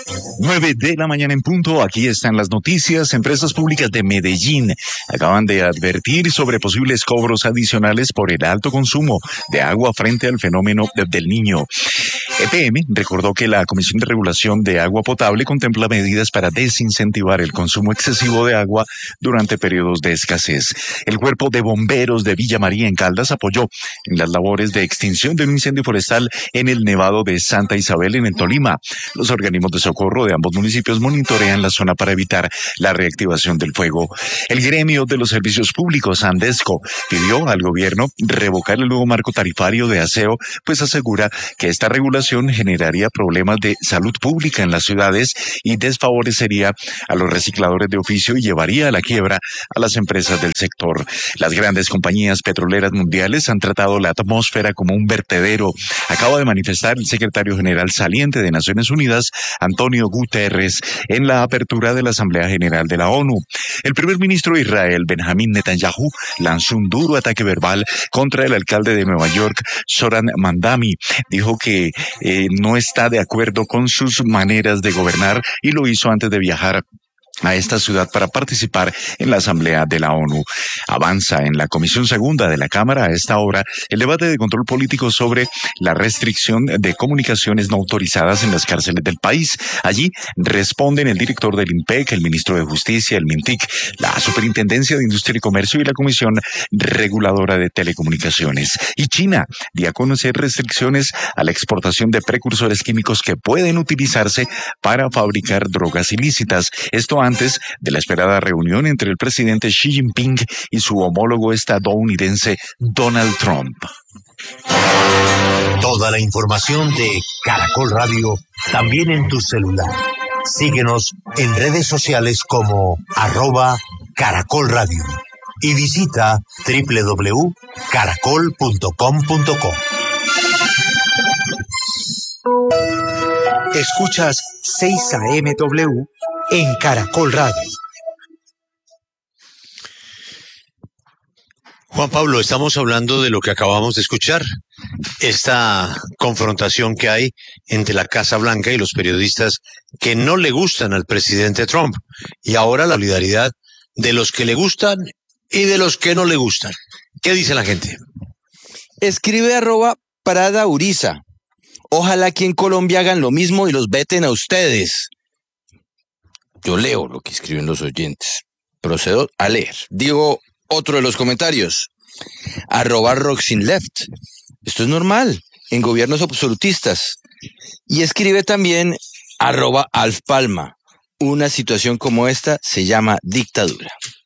9 de la mañana en punto, aquí están las noticias. Empresas públicas de Medellín acaban de advertir sobre posibles cobros adicionales por el alto consumo de agua frente al fenómeno del Niño. EPM recordó que la Comisión de Regulación de Agua Potable contempla medidas para desincentivar el consumo excesivo de agua durante periodos de escasez. El Cuerpo de Bomberos de Villa María en Caldas apoyó en las labores de extinción de un incendio forestal en el Nevado de Santa Isabel en el Tolima. Los organismos de socorro de ambos municipios monitorean la zona para evitar la reactivación del fuego. El gremio de los servicios públicos, Andesco, pidió al gobierno revocar el nuevo marco tarifario de aseo, pues asegura que esta regulación generaría problemas de salud pública en las ciudades y desfavorecería a los recicladores de oficio y llevaría a la quiebra a las empresas del sector. Las grandes compañías petroleras mundiales han tratado la atmósfera como un vertedero. Acaba de manifestar el secretario general saliente de Naciones Unidas, Antonio Guterres, en la apertura de la Asamblea General de la ONU. El primer ministro de Israel, Benjamín Netanyahu, lanzó un duro ataque verbal contra el alcalde de Nueva York, Zohran Mamdani. Dijo que no está de acuerdo con sus maneras de gobernar y lo hizo antes de viajar a esta ciudad para participar en la Asamblea de la ONU. Avanza en la Comisión Segunda de la Cámara a esta hora el debate de control político sobre la restricción de comunicaciones no autorizadas en las cárceles del país. Allí responden el director del INPEC, el ministro de Justicia, el MINTIC, la Superintendencia de Industria y Comercio y la Comisión Reguladora de Telecomunicaciones. Y China dio a conocer restricciones a la exportación de precursores químicos que pueden utilizarse para fabricar drogas ilícitas. Esto antes de la esperada reunión entre el presidente Xi Jinping y su homólogo estadounidense Donald Trump. Toda la información de Caracol Radio también en tu celular. Síguenos en redes sociales como @Caracol Radio y visita www.caracol.com.co. Escuchas 6 AMW en Caracol Radio. Juan Pablo, estamos hablando de lo que acabamos de escuchar, esta confrontación que hay entre la Casa Blanca y los periodistas que no le gustan al presidente Trump, y ahora la solidaridad de los que le gustan y de los que no le gustan. ¿Qué dice la gente? Escribe @Prada Uriza. Ojalá aquí en Colombia hagan lo mismo y los veten a ustedes. Yo leo lo que escriben los oyentes. Procedo a leer. Digo otro de los comentarios. @Roxinleft. Esto es normal en gobiernos absolutistas. Y escribe también @Alf Palma. Una situación como esta se llama dictadura.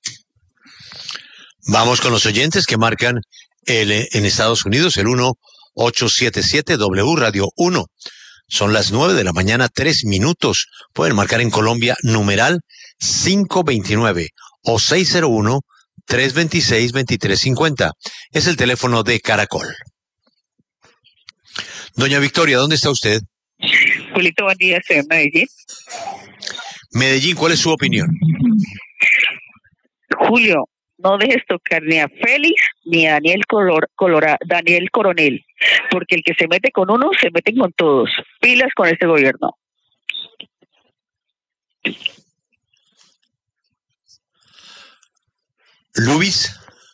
Vamos con los oyentes que marcan en Estados Unidos el 1-877-W Radio 1. Son las 9 de la mañana, 3 minutos. Pueden marcar en Colombia numeral 529 o 601-326-2350. Es el teléfono de Caracol. Doña Victoria, ¿dónde está usted? Julito, buen día, estoy en Medellín. Medellín, ¿cuál es su opinión? Julio, no dejes tocar ni a Félix ni a Daniel Coronel, porque el que se mete con uno, se meten con todos. Pilas con este gobierno. Luis.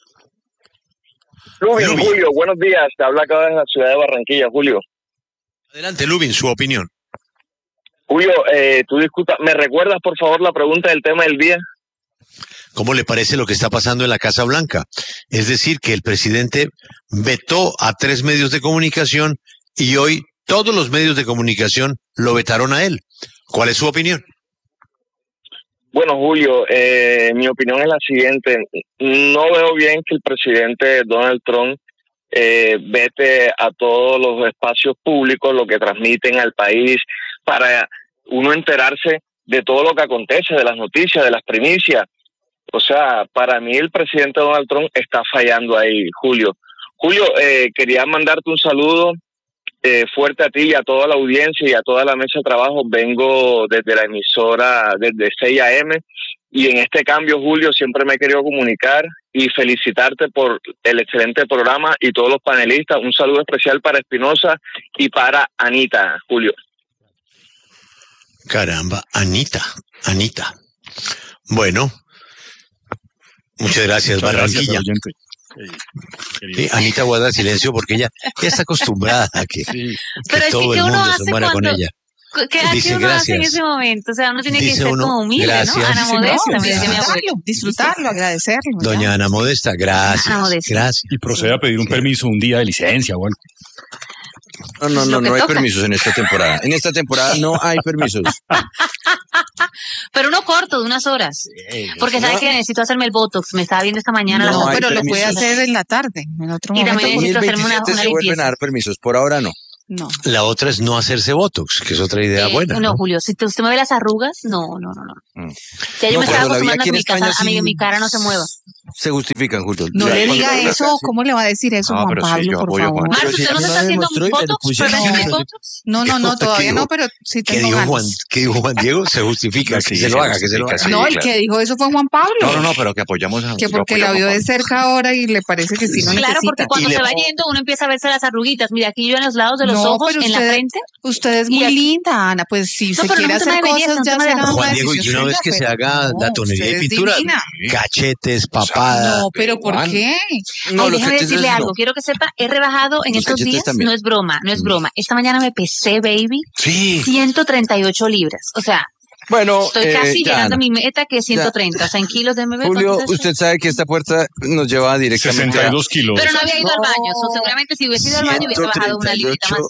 Lubin, Julio, buenos días. Te habla acá desde la ciudad de Barranquilla, Julio. Adelante, Lubin, su opinión. Julio, tú disculpa, ¿me recuerdas por favor la pregunta del tema del día? ¿Cómo le parece lo que está pasando en la Casa Blanca? Es decir, que el presidente vetó a 3 medios de comunicación y hoy todos los medios de comunicación lo vetaron a él. ¿Cuál es su opinión? Bueno, Julio, mi opinión es la siguiente. No veo bien que el presidente Donald Trump vete a todos los espacios públicos, lo que transmiten al país, para uno enterarse de todo lo que acontece, de las noticias, de las primicias. O sea, para mí el presidente Donald Trump está fallando ahí, Julio. Julio, quería mandarte un saludo fuerte a ti y a toda la audiencia y a toda la mesa de trabajo. Vengo desde la emisora, desde 6 AM, y en este cambio, Julio, siempre me he querido comunicar y felicitarte por el excelente programa y todos los panelistas. Un saludo especial para Espinosa y para Anita, Julio. Caramba, Anita. Bueno, muchas gracias, Barranquilla. Sí, Anita guarda silencio porque ella ya está acostumbrada a que, Pero es todo que el uno mundo hace se muera con cuando... ella. ¿Qué Dice uno hace en gracias. ese momento? O sea, uno tiene que Dice ser uno, como humilde, gracias. ¿no? Ana Modesta, No, me decía mi abuelo. disfrutarlo, agradecerlo. Doña Ana Modesta, gracias. Ana Modesta. Gracias. Y procede a pedir un permiso, un día de licencia o algo. No hay permisos en esta temporada. En esta temporada no hay permisos. Pero uno corto, de unas horas. Porque sabe que necesito hacerme el Botox. Me estaba viendo esta mañana. No, las pero lo fotos. puede hacer en la tarde, en otro Y momento. también necesito hacerme una 2027 se vuelven a limpieza. dar permisos, por ahora no. No. La otra es no hacerse Botox, que es otra idea buena. No, Julio, si usted me ve las arrugas, no. Ya yo No, me estaba cuando la vi acostumbrando a aquí que en mi, casa, España, mi cara no se mueva. Se justifican, Julio. No Ya, le cuando diga la vi eso, acá, ¿cómo le va a decir eso, No, Juan pero sí, Pablo, yo por apoyo a favor? Juan. Marcos, ¿usted no se está haciendo Botox? ¿Pero haciendo Botox? No, todavía no, pero sí ¿Qué tengo dijo ganas. ¿Qué dijo Juan Diego? Se justifica, que se lo haga, que se lo haga. No, el que dijo eso fue Juan Pablo. No, pero que apoyamos a... Que porque la vio de cerca ahora y le parece que sí lo necesita. Claro, porque cuando se va yendo uno empieza a verse las arruguitas. Mira, aquí yo en los lados de los ojos, pero en la frente. Usted es muy linda, Ana. Pues si se pero quiere no es un hacer tema de belleza, cosas, es un ya tema de será Juan Diego, y una vez que se haga la tonería y pintura, cachetes, papada. No, pero ¿por qué? No, déjame decirle algo. Quiero que sepa, he rebajado en Los estos cachetes días. también. No es broma. Esta mañana me pesé, baby. Sí. 138 libras. O sea, Bueno, estoy casi ya, llegando a Ana. mi meta, que es 130. O sea, en kilos de bebé. Julio, ¿cuánto es eso? usted sabe que esta puerta nos lleva directamente 62 kilos. Pero no había ido al baño. Seguramente si hubiese ido al baño hubiese bajado una librita más.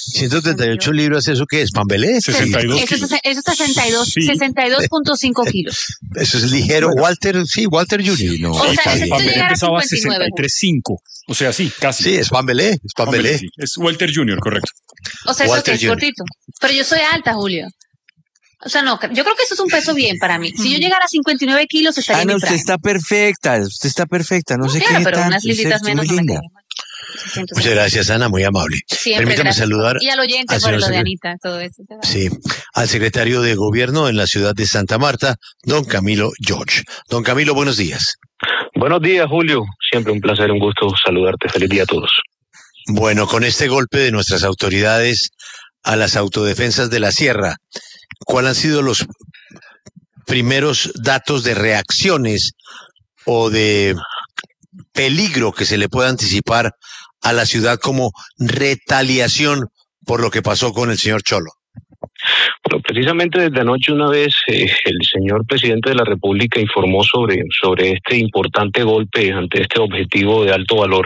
138 libras, ¿eso qué es? ¿Pambelé? 62 Eso es 62, Sí. 62.5 kilos. Eso es ligero. Walter Junior. No. O sea, necesito Pambelé llegar a pesaba 59. 63.5. O sea, sí, casi. Sí, es Pambelé. Sí. Es Walter Junior, correcto. O sea, eso Walter que es Jr. cortito. Pero yo soy alta, Julio. O sea, no, yo creo que eso es un peso bien para mí. Si yo llegara a 59 kilos, estaría en Ana, mi usted prime. está perfecta, no sé Claro, qué pero tanto, unas libritas usted es menos muy no me linda. quedan. Muchas gracias, Ana, muy amable. Siempre, Permítame gracias. saludar Y al oyente al por señor lo de secre- Anita, todo eso. Sí, al secretario de Gobierno en la ciudad de Santa Marta, don Camilo George. Don Camilo, buenos días. Buenos días, Julio. Siempre un placer, un gusto saludarte. Feliz día a todos. Bueno, con este golpe de nuestras autoridades a las autodefensas de la sierra, ¿cuáles han sido los primeros datos de reacciones o de peligro que se le pueda anticipar a la ciudad como retaliación por lo que pasó con el señor Cholo? Bueno, precisamente desde anoche una vez el señor presidente de la República informó sobre este importante golpe ante este objetivo de alto valor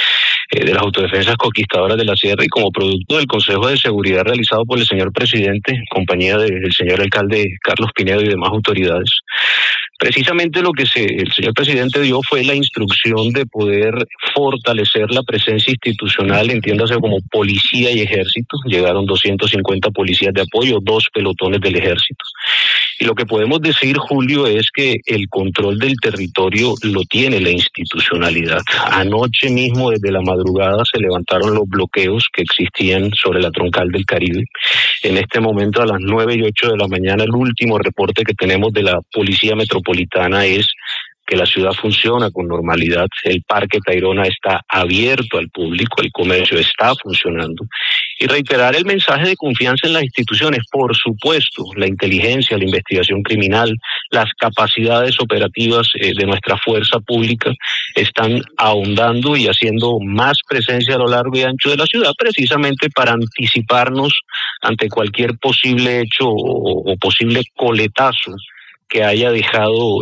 de las autodefensas conquistadoras de la sierra, y como producto del Consejo de Seguridad realizado por el señor presidente, en compañía del señor alcalde Carlos Pinedo y demás autoridades. Precisamente lo que el señor presidente dio fue la instrucción de poder fortalecer la presencia institucional, entiéndase como policía y ejército. Llegaron 250 policías de apoyo, 2 pelotones del ejército. Y lo que podemos decir, Julio, es que el control del territorio lo tiene la institucionalidad. Anoche mismo, desde la madrugada, se levantaron los bloqueos que existían sobre la troncal del Caribe. En este momento, a las 9:08 de la mañana, el último reporte que tenemos de la Policía Metropolitana es que la ciudad funciona con normalidad, el Parque Tayrona está abierto al público, el comercio está funcionando. Y reiterar el mensaje de confianza en las instituciones, por supuesto, la inteligencia, la investigación criminal, las capacidades operativas de nuestra fuerza pública están ahondando y haciendo más presencia a lo largo y ancho de la ciudad, precisamente para anticiparnos ante cualquier posible hecho o posible coletazo que haya dejado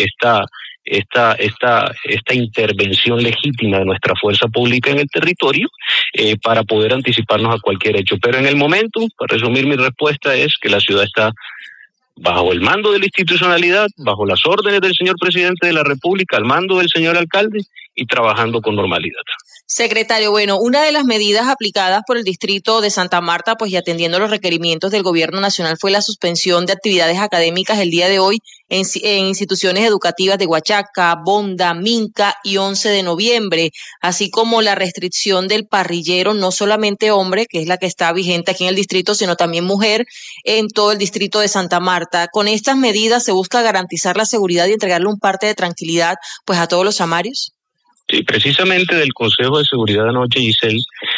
esta intervención legítima de nuestra fuerza pública en el territorio para poder anticiparnos a cualquier hecho. Pero en el momento, para resumir mi respuesta, es que la ciudad está bajo el mando de la institucionalidad, bajo las órdenes del señor presidente de la República, al mando del señor alcalde y trabajando con normalidad. Secretario, bueno, una de las medidas aplicadas por el distrito de Santa Marta, pues y atendiendo los requerimientos del gobierno nacional, fue la suspensión de actividades académicas el día de hoy en instituciones educativas de Huachaca, Bonda, Minca y 11 de noviembre, así como la restricción del parrillero, no solamente hombre, que es la que está vigente aquí en el distrito, sino también mujer en todo el distrito de Santa Marta. Con estas medidas se busca garantizar la seguridad y entregarle un parte de tranquilidad pues a todos los samarios. Sí, precisamente del Consejo de Seguridad anoche, Giselle,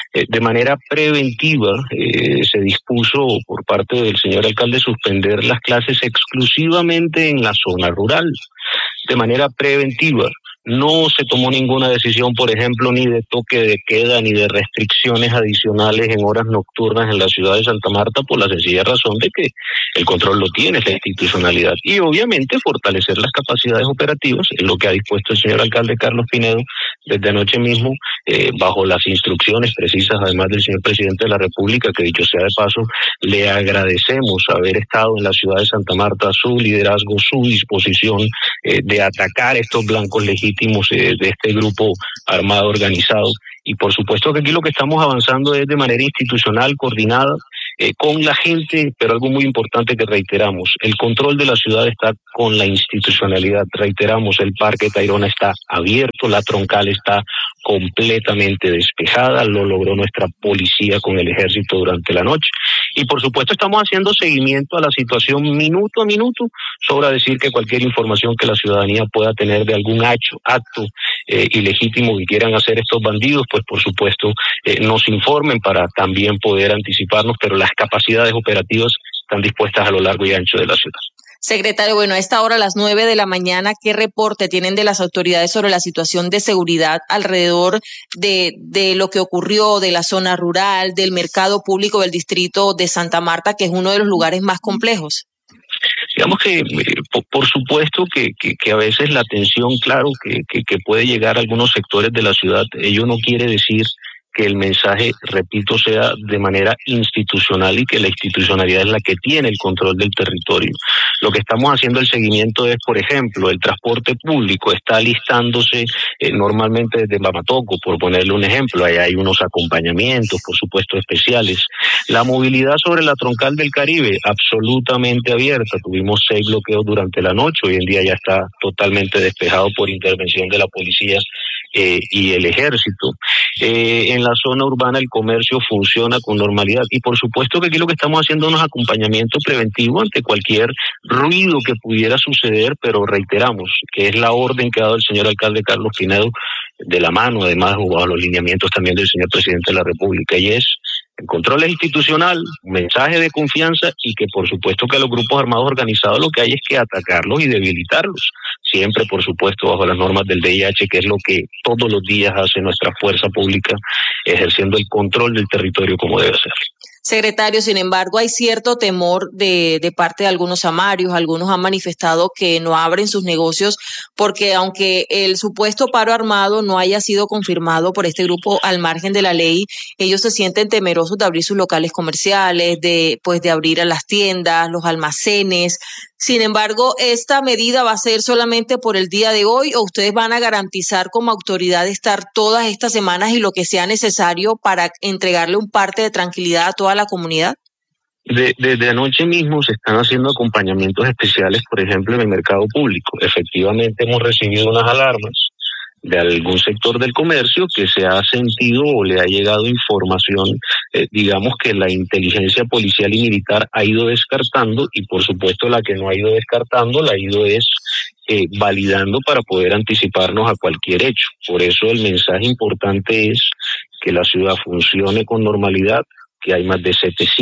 De manera preventiva se dispuso por parte del señor alcalde suspender las clases exclusivamente en la zona rural, de manera preventiva. No se tomó ninguna decisión, por ejemplo, ni de toque de queda, ni de restricciones adicionales en horas nocturnas en la ciudad de Santa Marta, por la sencilla razón de que el control lo tiene la institucionalidad. Y obviamente fortalecer las capacidades operativas, es lo que ha dispuesto el señor alcalde Carlos Pinedo desde anoche mismo, bajo las instrucciones precisas, además del señor presidente de la República, que dicho sea de paso, le agradecemos haber estado en la ciudad de Santa Marta, su liderazgo, su disposición de atacar estos blancos legítimos de este grupo armado organizado. Y por supuesto que aquí lo que estamos avanzando es de manera institucional, coordinada, con la gente, pero algo muy importante que reiteramos, el control de la ciudad está con la institucionalidad. Reiteramos, el Parque Tayrona está abierto, la Troncal está completamente despejada, lo logró nuestra policía con el ejército durante la noche. Y por supuesto estamos haciendo seguimiento a la situación minuto a minuto. Sobra decir que cualquier información que la ciudadanía pueda tener de algún acto ilegítimo que quieran hacer estos bandidos, pues por supuesto nos informen para también poder anticiparnos, pero las capacidades operativas están dispuestas a lo largo y ancho de la ciudad. Secretario, bueno, a esta hora, a las 9 de la mañana, ¿qué reporte tienen de las autoridades sobre la situación de seguridad alrededor de lo que ocurrió, de la zona rural, del mercado público del distrito de Santa Marta, que es uno de los lugares más complejos? Digamos que por supuesto que a veces la tensión, claro, que puede llegar a algunos sectores de la ciudad, ello no quiere decir que el mensaje, repito, sea de manera institucional y que la institucionalidad es la que tiene el control del territorio. Lo que estamos haciendo el seguimiento es, por ejemplo, el transporte público está alistándose normalmente desde Mamatoco, por ponerle un ejemplo. Ahí hay unos acompañamientos, por supuesto, especiales. La movilidad sobre la Troncal del Caribe, absolutamente abierta. Tuvimos 6 bloqueos durante la noche, hoy en día ya está totalmente despejado por intervención de la policía y el ejército. En la zona urbana el comercio funciona con normalidad y por supuesto que aquí lo que estamos haciendo es un acompañamiento preventivo ante cualquier ruido que pudiera suceder, pero reiteramos que es la orden que ha dado el señor alcalde Carlos Pinedo, de la mano además bajo los lineamientos también del señor presidente de la República, y es el control institucional, mensaje de confianza y que por supuesto que a los grupos armados organizados lo que hay es que atacarlos y debilitarlos, siempre por supuesto bajo las normas del DIH, que es lo que todos los días hace nuestra fuerza pública, ejerciendo el control del territorio como debe ser. Secretario, sin embargo, hay cierto temor de parte de algunos amarios. Algunos han manifestado que no abren sus negocios porque aunque el supuesto paro armado no haya sido confirmado por este grupo al margen de la ley, ellos se sienten temerosos de abrir sus locales comerciales, de abrir a las tiendas, los almacenes. Sin embargo, ¿esta medida va a ser solamente por el día de hoy o ustedes van a garantizar como autoridad estar todas estas semanas y lo que sea necesario para entregarle un parte de tranquilidad a toda la comunidad? Desde anoche mismo se están haciendo acompañamientos especiales, por ejemplo, en el mercado público. Efectivamente hemos recibido unas alarmas de algún sector del comercio que se ha sentido o le ha llegado información, digamos que la inteligencia policial y militar ha ido descartando, y por supuesto la que no ha ido descartando la ha ido validando para poder anticiparnos a cualquier hecho. Por eso el mensaje importante es que la ciudad funcione con normalidad, que hay más de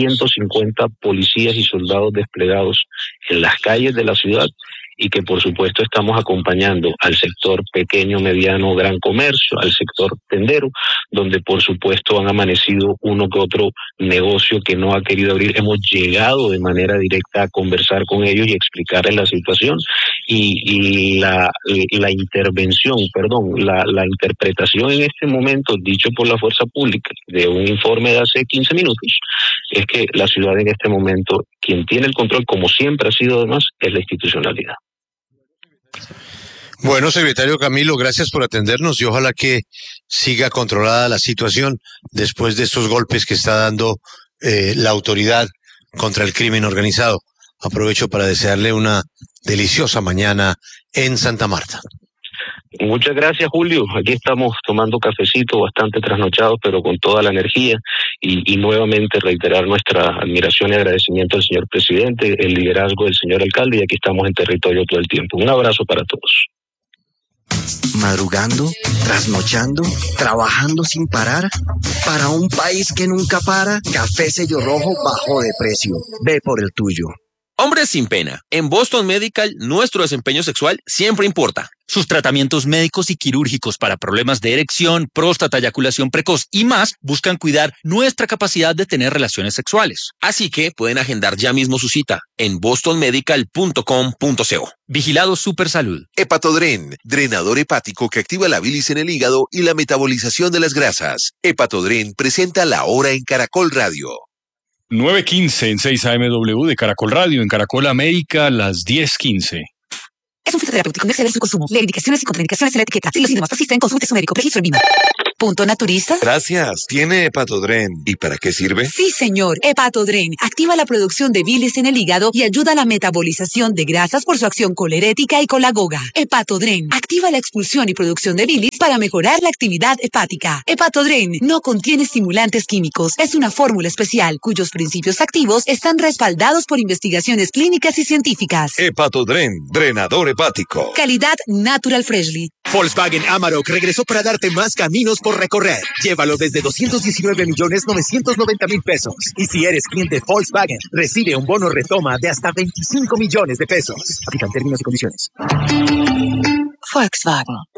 750 policías y soldados desplegados en las calles de la ciudad y que por supuesto estamos acompañando al sector pequeño, mediano, gran comercio, al sector tendero, donde por supuesto han amanecido uno que otro negocio que no ha querido abrir. Hemos llegado de manera directa a conversar con ellos y explicarles la situación y la interpretación en este momento, dicho por la fuerza pública, de un informe de hace 15 minutos, es que la ciudad en este momento, quien tiene el control, como siempre ha sido además, es la institucionalidad. Bueno, secretario Camilo, gracias por atendernos y ojalá que siga controlada la situación después de estos golpes que está dando la autoridad contra el crimen organizado. Aprovecho para desearle una deliciosa mañana en Santa Marta. Muchas gracias, Julio. Aquí estamos tomando cafecito, bastante trasnochados, pero con toda la energía y nuevamente reiterar nuestra admiración y agradecimiento al señor presidente, el liderazgo del señor alcalde, y aquí estamos en territorio todo el tiempo. Un abrazo para todos. Madrugando ¿Trasnochando? ¿Trabajando sin parar? Para un país que nunca para, Café Sello Rojo bajó de precio. Ve por el tuyo. Hombres sin pena. En Boston Medical, nuestro desempeño sexual siempre importa. Sus tratamientos médicos y quirúrgicos para problemas de erección, próstata, eyaculación precoz y más buscan cuidar nuestra capacidad de tener relaciones sexuales. Así que pueden agendar ya mismo su cita en bostonmedical.com.co. Vigilado Supersalud. Hepatodren, drenador hepático que activa la bilis en el hígado y la metabolización de las grasas. Hepatodren presenta La Hora en Caracol Radio. 9:15 en 6 AMW de Caracol Radio, en Caracol América, las 10:15. Es un fitoterapéutico, no exceder su consumo. Lee indicaciones y contraindicaciones en la etiqueta. Si los síntomas persisten, consulte a su médico. Registro en Vima. ¿Punto naturista? Gracias. Tiene Hepatodren. ¿Y para qué sirve? Sí, señor. Hepatodren activa la producción de bilis en el hígado y ayuda a la metabolización de grasas por su acción colerética y colagoga. Hepatodren activa la expulsión y producción de bilis para mejorar la actividad hepática. Hepatodren no contiene estimulantes químicos. Es una fórmula especial cuyos principios activos están respaldados por investigaciones clínicas y científicas. Hepatodren, drenador hepático. Calidad Natural Freshly. Volkswagen Amarok regresó para darte más caminos por recorrer. Llévalo desde 219.990.000 pesos. Y si eres cliente Volkswagen, recibe un bono retoma de hasta 25 millones de pesos. Aplican términos y condiciones. Volkswagen.